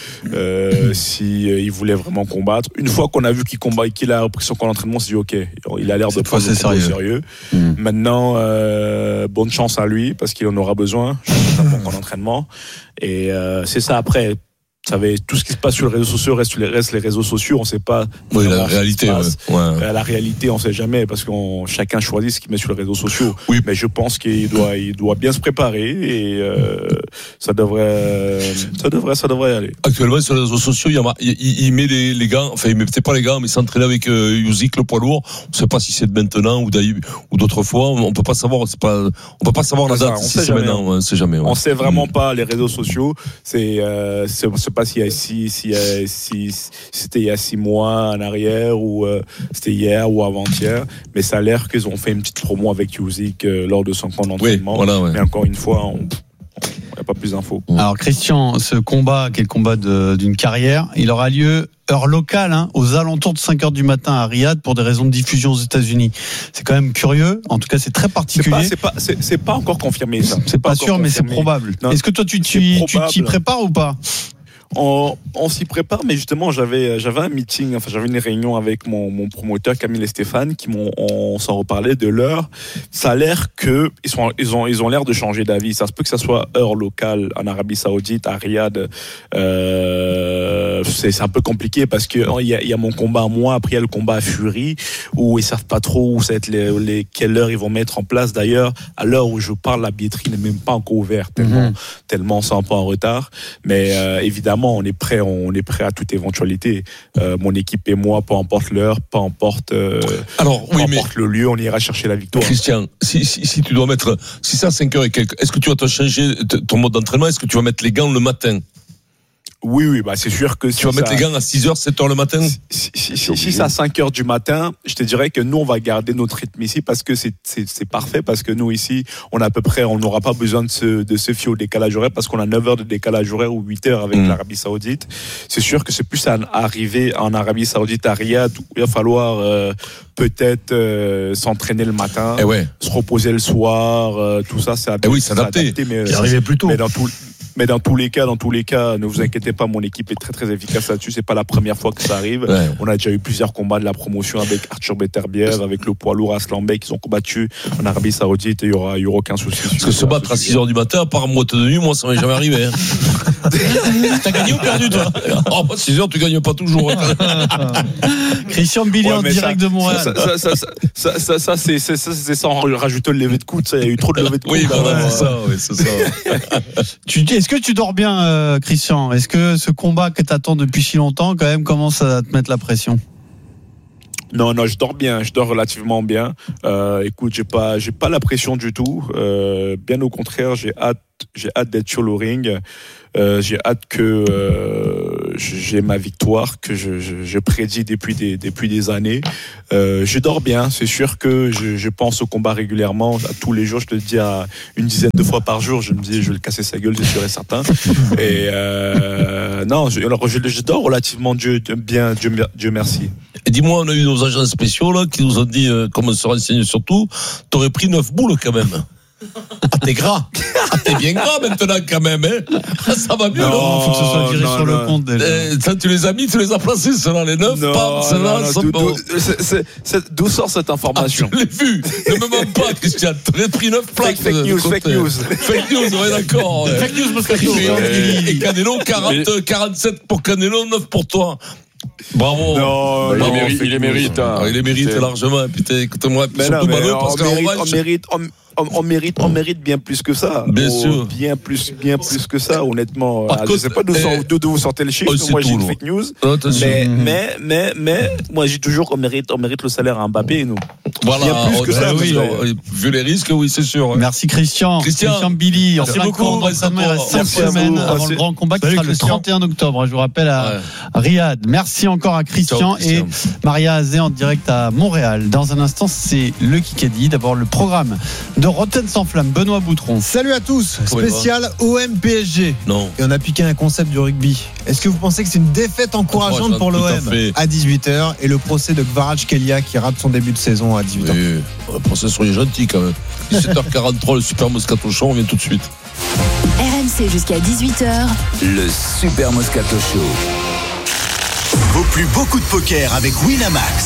[SPEAKER 16] il voulait vraiment combattre. Une fois qu'on a vu qu'il a repris son camp d'entraînement, on s'est dit ok, il a l'air de prendre le sérieux. Maintenant, bonne chance à lui parce qu'il en aura besoin. Un bon camp d'entraînement. Et c'est ça après. Vous savez, tout ce qui se passe sur les réseaux sociaux reste les réseaux sociaux, on ne sait pas.
[SPEAKER 5] Oui, la réalité.
[SPEAKER 16] La réalité, on ne sait jamais parce que chacun choisit ce qu'il met sur les réseaux sociaux.
[SPEAKER 5] Oui.
[SPEAKER 16] Mais je pense qu'il doit bien se préparer et ça devrait y aller.
[SPEAKER 5] Actuellement, sur les réseaux sociaux, il met les gants, enfin, il met peut-être pas les gants, mais il s'entraîne avec Usyk, le poids lourd. On ne sait pas si c'est de maintenant ou d'autres fois. On peut pas savoir. On peut pas savoir la date. Si c'est maintenant, on sait jamais.
[SPEAKER 16] On sait vraiment pas les réseaux sociaux. C'est pas si c'était il y a 6 mois en arrière ou c'était hier ou avant-hier, mais ça a l'air qu'ils ont fait une petite promo avec Usyk lors de son camp d'entraînement.
[SPEAKER 5] Oui, voilà, ouais.
[SPEAKER 16] Mais encore une fois, on n'a pas plus d'infos.
[SPEAKER 7] Alors Christian, ce combat, qui est le combat d'une carrière, il aura lieu heure locale, aux alentours de 5h du matin à Riyad pour des raisons de diffusion aux États-Unis. C'est quand même curieux. En tout cas, c'est très particulier.
[SPEAKER 16] C'est pas encore confirmé, ça.
[SPEAKER 7] C'est pas sûr, mais c'est probable. Non. Est-ce que toi, tu t'y prépares ou pas?
[SPEAKER 16] On s'y prépare, mais justement j'avais un meeting, j'avais une réunion avec mon promoteur Camille et Stéphane on s'en reparlait de l'heure. Ça a l'air que ils ont l'air de changer d'avis. Ça se peut que ça soit heure locale en Arabie Saoudite, à Riyad. C'est un peu compliqué parce que il y a mon combat à moi, après il y a le combat à Fury où ils savent pas trop où ça va être quelle heure ils vont mettre en place. D'ailleurs, à l'heure où je parle, la billetterie n'est même pas encore ouverte tellement on s'en prend en retard. Mais évidemment, évidemment, on est prêt à toute éventualité. Mon équipe et moi, peu importe l'heure, peu importe le lieu, on ira chercher la victoire.
[SPEAKER 5] Christian, si tu dois mettre, si c'est à 5h et quelques, est-ce que tu vas te changer ton mode d'entraînement? Est-ce que tu vas mettre les gants le matin?
[SPEAKER 16] Oui, c'est sûr que
[SPEAKER 5] tu vas mettre les gants à 6h, 7h le matin?
[SPEAKER 16] Si c'est à 5h du matin, je te dirais que nous, on va garder notre rythme ici parce que c'est parfait, parce que nous, ici, on n'aura pas besoin de se fier au décalage horaire parce qu'on a 9 heures de décalage horaire ou 8 heures avec l'Arabie Saoudite. C'est sûr que c'est plus à arriver en Arabie Saoudite, à Riyad, où il va falloir peut-être s'entraîner le matin, se reposer le soir, tout ça, c'est adapté.
[SPEAKER 5] S'adapter.
[SPEAKER 16] Mais
[SPEAKER 2] arriver plus tôt.
[SPEAKER 16] Mais dans tous les cas, ne vous inquiétez pas, mon équipe est très très efficace là-dessus. C'est pas la première fois que ça arrive. On a déjà eu plusieurs combats de la promotion avec Arthur Beterbiev, avec le poids lourd Aslan Bey, qui ont combattu en Arabie Saoudite, et il y aura aucun souci.
[SPEAKER 5] Parce que se battre à 6h du matin, à part en boîte de nuit, moi ça m'est jamais arrivé.
[SPEAKER 1] T'as gagné ou perdu, toi?
[SPEAKER 5] 6h, tu gagnes pas toujours.
[SPEAKER 7] Christian Billy en direct de Montréal.
[SPEAKER 16] Ça c'est sans rajouter le lever de coude. Il y a eu trop de lever de coude.
[SPEAKER 5] Oui, c'est ça.
[SPEAKER 7] Est-ce que tu dors bien, Christian? Est-ce que ce combat que t'attends depuis si longtemps, quand même, commence à te mettre la pression?
[SPEAKER 16] Non, je dors bien, je dors relativement bien. Écoute, j'ai pas la pression du tout. Bien au contraire, j'ai hâte d'être sur le ring. J'ai hâte que j'ai ma victoire que je prédis depuis des années. Je dors bien, c'est sûr que je pense au combat régulièrement, à tous les jours. Je te le dis à une dizaine de fois par jour. Je me dis, je vais le casser sa gueule, c'est sûr et certain. Et non, je dors relativement bien, Dieu merci.
[SPEAKER 5] Et dis-moi, on a eu nos agents spéciaux là qui nous ont dit, comment se renseigner surtout, t'aurais pris 9 boules quand même. Ah, t'es gras. Ah, t'es bien gras maintenant quand même, hein. Ça va mieux.
[SPEAKER 7] Non, faut que ce soit viré sur le compte déjà.
[SPEAKER 5] Ça, tu les as mis, tu les as placés, ceux-là, les 9.
[SPEAKER 16] D'où sort cette information?
[SPEAKER 5] Je l'ai vu. Ne me mens pas, Christian. Tu as pris 9 plaques.
[SPEAKER 16] Fake news.
[SPEAKER 5] Fake news, ouais, d'accord.
[SPEAKER 1] Fake news, Moscato.
[SPEAKER 5] Et Canelo, 47 pour Canelo, 9 pour toi. Bravo.
[SPEAKER 4] Non, il les mérite.
[SPEAKER 5] Il les mérite largement. Putain, écoute-moi, surtout malheureux parce
[SPEAKER 16] qu'on mérite bien plus que ça.
[SPEAKER 5] Bien sûr.
[SPEAKER 16] Bien plus que ça, honnêtement. Je ne sais pas d'où vous sortez le chiffre. Moi, j'ai une fake news. Mais moi, j'ai toujours qu'on mérite le salaire à Mbappé, nous.
[SPEAKER 5] Voilà.
[SPEAKER 16] Bien plus que ça.
[SPEAKER 5] Vu les risques, oui, c'est sûr.
[SPEAKER 7] Merci, Christian Billy.
[SPEAKER 5] Merci beaucoup.
[SPEAKER 7] Il reste 5 semaines avant le grand combat qui sera le 31 octobre. Je vous rappelle à Riyad. Merci encore à Christian et Maria Azé en direct à Montréal. Dans un instant, c'est le Kikadi. D'abord, le programme de Rotten sans flamme. Benoît Boutron.
[SPEAKER 13] Salut à tous. Spécial OM PSG.
[SPEAKER 5] Non.
[SPEAKER 13] Et on a piqué un concept du rugby. Est-ce que vous pensez que c'est une défaite encourageante pour l'OM à 18h et le procès de Kvaratskhelia qui rate son début de saison à 18h?
[SPEAKER 5] Oui, le procès sur les gentils quand même. 17h43, le Super Moscato Show, on vient tout de suite.
[SPEAKER 12] RMC jusqu'à 18h.
[SPEAKER 23] Le Super Moscato Show.
[SPEAKER 11] Vaut plus beaucoup de poker avec Winamax.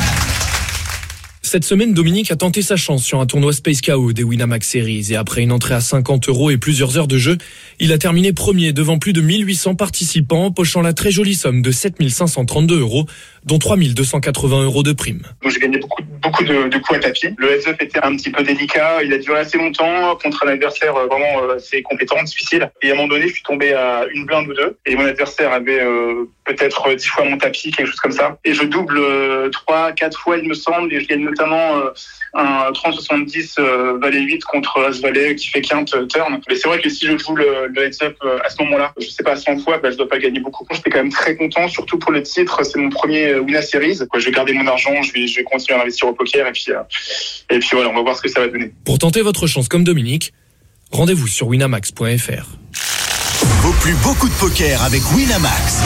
[SPEAKER 22] Cette semaine, Dominique a tenté sa chance sur un tournoi Space KO des Winamax Series et après une entrée à 50 € et plusieurs heures de jeu, il a terminé premier devant plus de 1800 participants, pochant la très jolie somme de 7532 €, dont 3280 € de prime.
[SPEAKER 17] J'ai gagné beaucoup de coups à tapis. Le heads-up était un petit peu délicat, il a duré assez longtemps contre un adversaire vraiment assez compétent, difficile. Et à un moment donné, je suis tombé à une blinde ou deux et mon adversaire avait peut-être 10 fois mon tapis, quelque chose comme ça. Et je double 3-4 fois, il me semble, et je gagne notamment un 30-70 valet 8 contre as valet qui fait quinte turn. Mais c'est vrai que si je joue le heads-up à ce moment-là, je sais pas, 100 fois, je dois pas gagner beaucoup. J'étais quand même très content, surtout pour le titre. C'est mon premier Winner Series. Je vais garder mon argent, je vais continuer à investir au poker et puis voilà, on va voir ce que ça va donner.
[SPEAKER 22] Pour tenter votre chance comme Dominique, rendez-vous sur winamax.fr.
[SPEAKER 11] Vaut plus beaucoup de poker avec Winamax.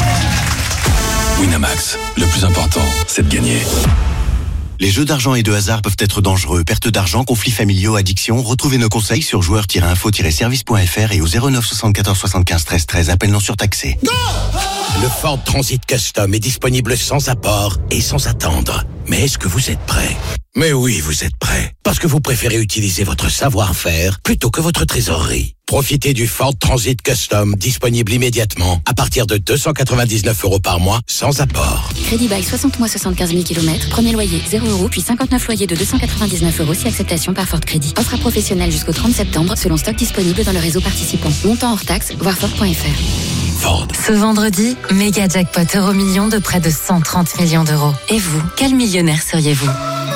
[SPEAKER 23] Winamax, le plus important, c'est de gagner.
[SPEAKER 8] Les jeux d'argent et de hasard peuvent être dangereux. Perte d'argent, conflits familiaux, addiction. Retrouvez nos conseils sur joueurs-info-service.fr et au 09 74 75 13 13. Appel non surtaxé.
[SPEAKER 19] Le Ford Transit Custom est disponible sans apport et sans attendre. Mais est-ce que vous êtes prêt? Mais oui, vous êtes prêt. Parce que vous préférez utiliser votre savoir-faire plutôt que votre trésorerie. Profitez du Ford Transit Custom, disponible immédiatement, à partir de 299 € par mois, sans apport.
[SPEAKER 12] Crédit bail 60 mois 75 000 km, premier loyer 0 €, puis 59 loyers de 299 € si acceptation par Ford Crédit. Offre à professionnel jusqu'au 30 septembre, selon stock disponible dans le réseau participant. Montant hors taxe, voir Ford.fr.
[SPEAKER 19] Ford.
[SPEAKER 3] Ce vendredi, méga jackpot euro-million de près de 130 millions d'euros. Et vous, quel millionnaire seriez-vous ?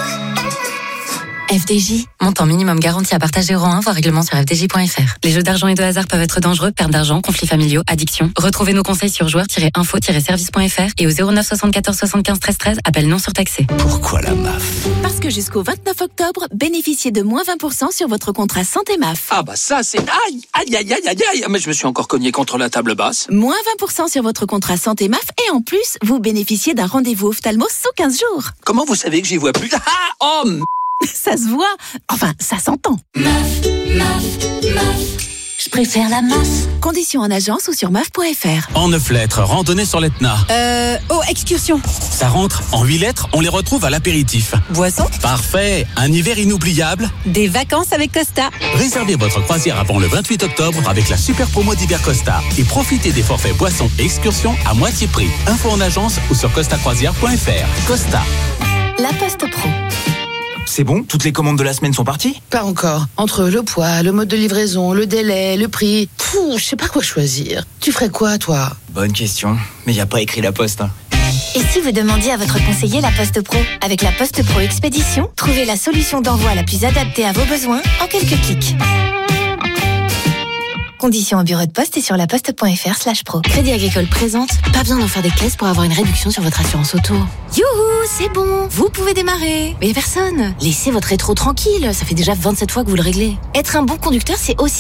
[SPEAKER 3] FDJ, montant minimum garanti à partager euro 1, voire règlement sur fdj.fr. Les jeux d'argent et de hasard peuvent être dangereux, perte d'argent, conflits familiaux, addiction. Retrouvez nos conseils sur joueurs-info-service.fr et au 09 74 75 13 13, appel non surtaxé.
[SPEAKER 19] Pourquoi la MAF ?
[SPEAKER 6] Parce que jusqu'au 29 octobre, bénéficiez de moins 20% sur votre contrat santé MAF.
[SPEAKER 18] Ah bah ça c'est... Aïe, mais je me suis encore cogné contre la table basse.
[SPEAKER 6] Moins 20% sur votre contrat santé MAF et en plus, vous bénéficiez d'un rendez-vous ophtalmo sous 15 jours.
[SPEAKER 18] Comment vous savez que j'y vois plus ?
[SPEAKER 6] Ça se voit. Enfin, ça s'entend.
[SPEAKER 9] Je préfère la MAF.
[SPEAKER 6] Conditions en agence ou sur MAF.fr.
[SPEAKER 20] En 9 lettres, randonnée sur l'Etna.
[SPEAKER 6] Excursion.
[SPEAKER 20] Ça rentre. En 8 lettres, on les retrouve à l'apéritif.
[SPEAKER 6] Boisson.
[SPEAKER 20] Parfait. Un hiver inoubliable.
[SPEAKER 6] Des vacances avec Costa.
[SPEAKER 20] Réservez votre croisière avant le 28 octobre avec la super promo d'hiver Costa. Et profitez des forfaits boissons et excursions à moitié prix. Info en agence ou sur costacroisière.fr. Costa.
[SPEAKER 6] La Poste Pro.
[SPEAKER 24] C'est bon ? Toutes les commandes de la semaine sont parties ?
[SPEAKER 25] Pas encore. Entre le poids, le mode de livraison, le délai, le prix... je sais pas quoi choisir. Tu ferais quoi, toi ?
[SPEAKER 24] Bonne question. Mais y a pas écrit la Poste.
[SPEAKER 26] Et si vous demandiez à votre conseiller la Poste Pro ? Avec la Poste Pro Expédition, trouvez la solution d'envoi la plus adaptée à vos besoins en quelques clics. Conditions au bureau de poste et sur laposte.fr/pro. Crédit Agricole présente. Pas besoin d'en faire des caisses pour avoir une réduction sur votre assurance auto. Youhou, c'est bon, vous pouvez démarrer. Mais y a personne. Laissez votre rétro tranquille, ça fait déjà 27 fois que vous le réglez. Être un bon conducteur, c'est aussi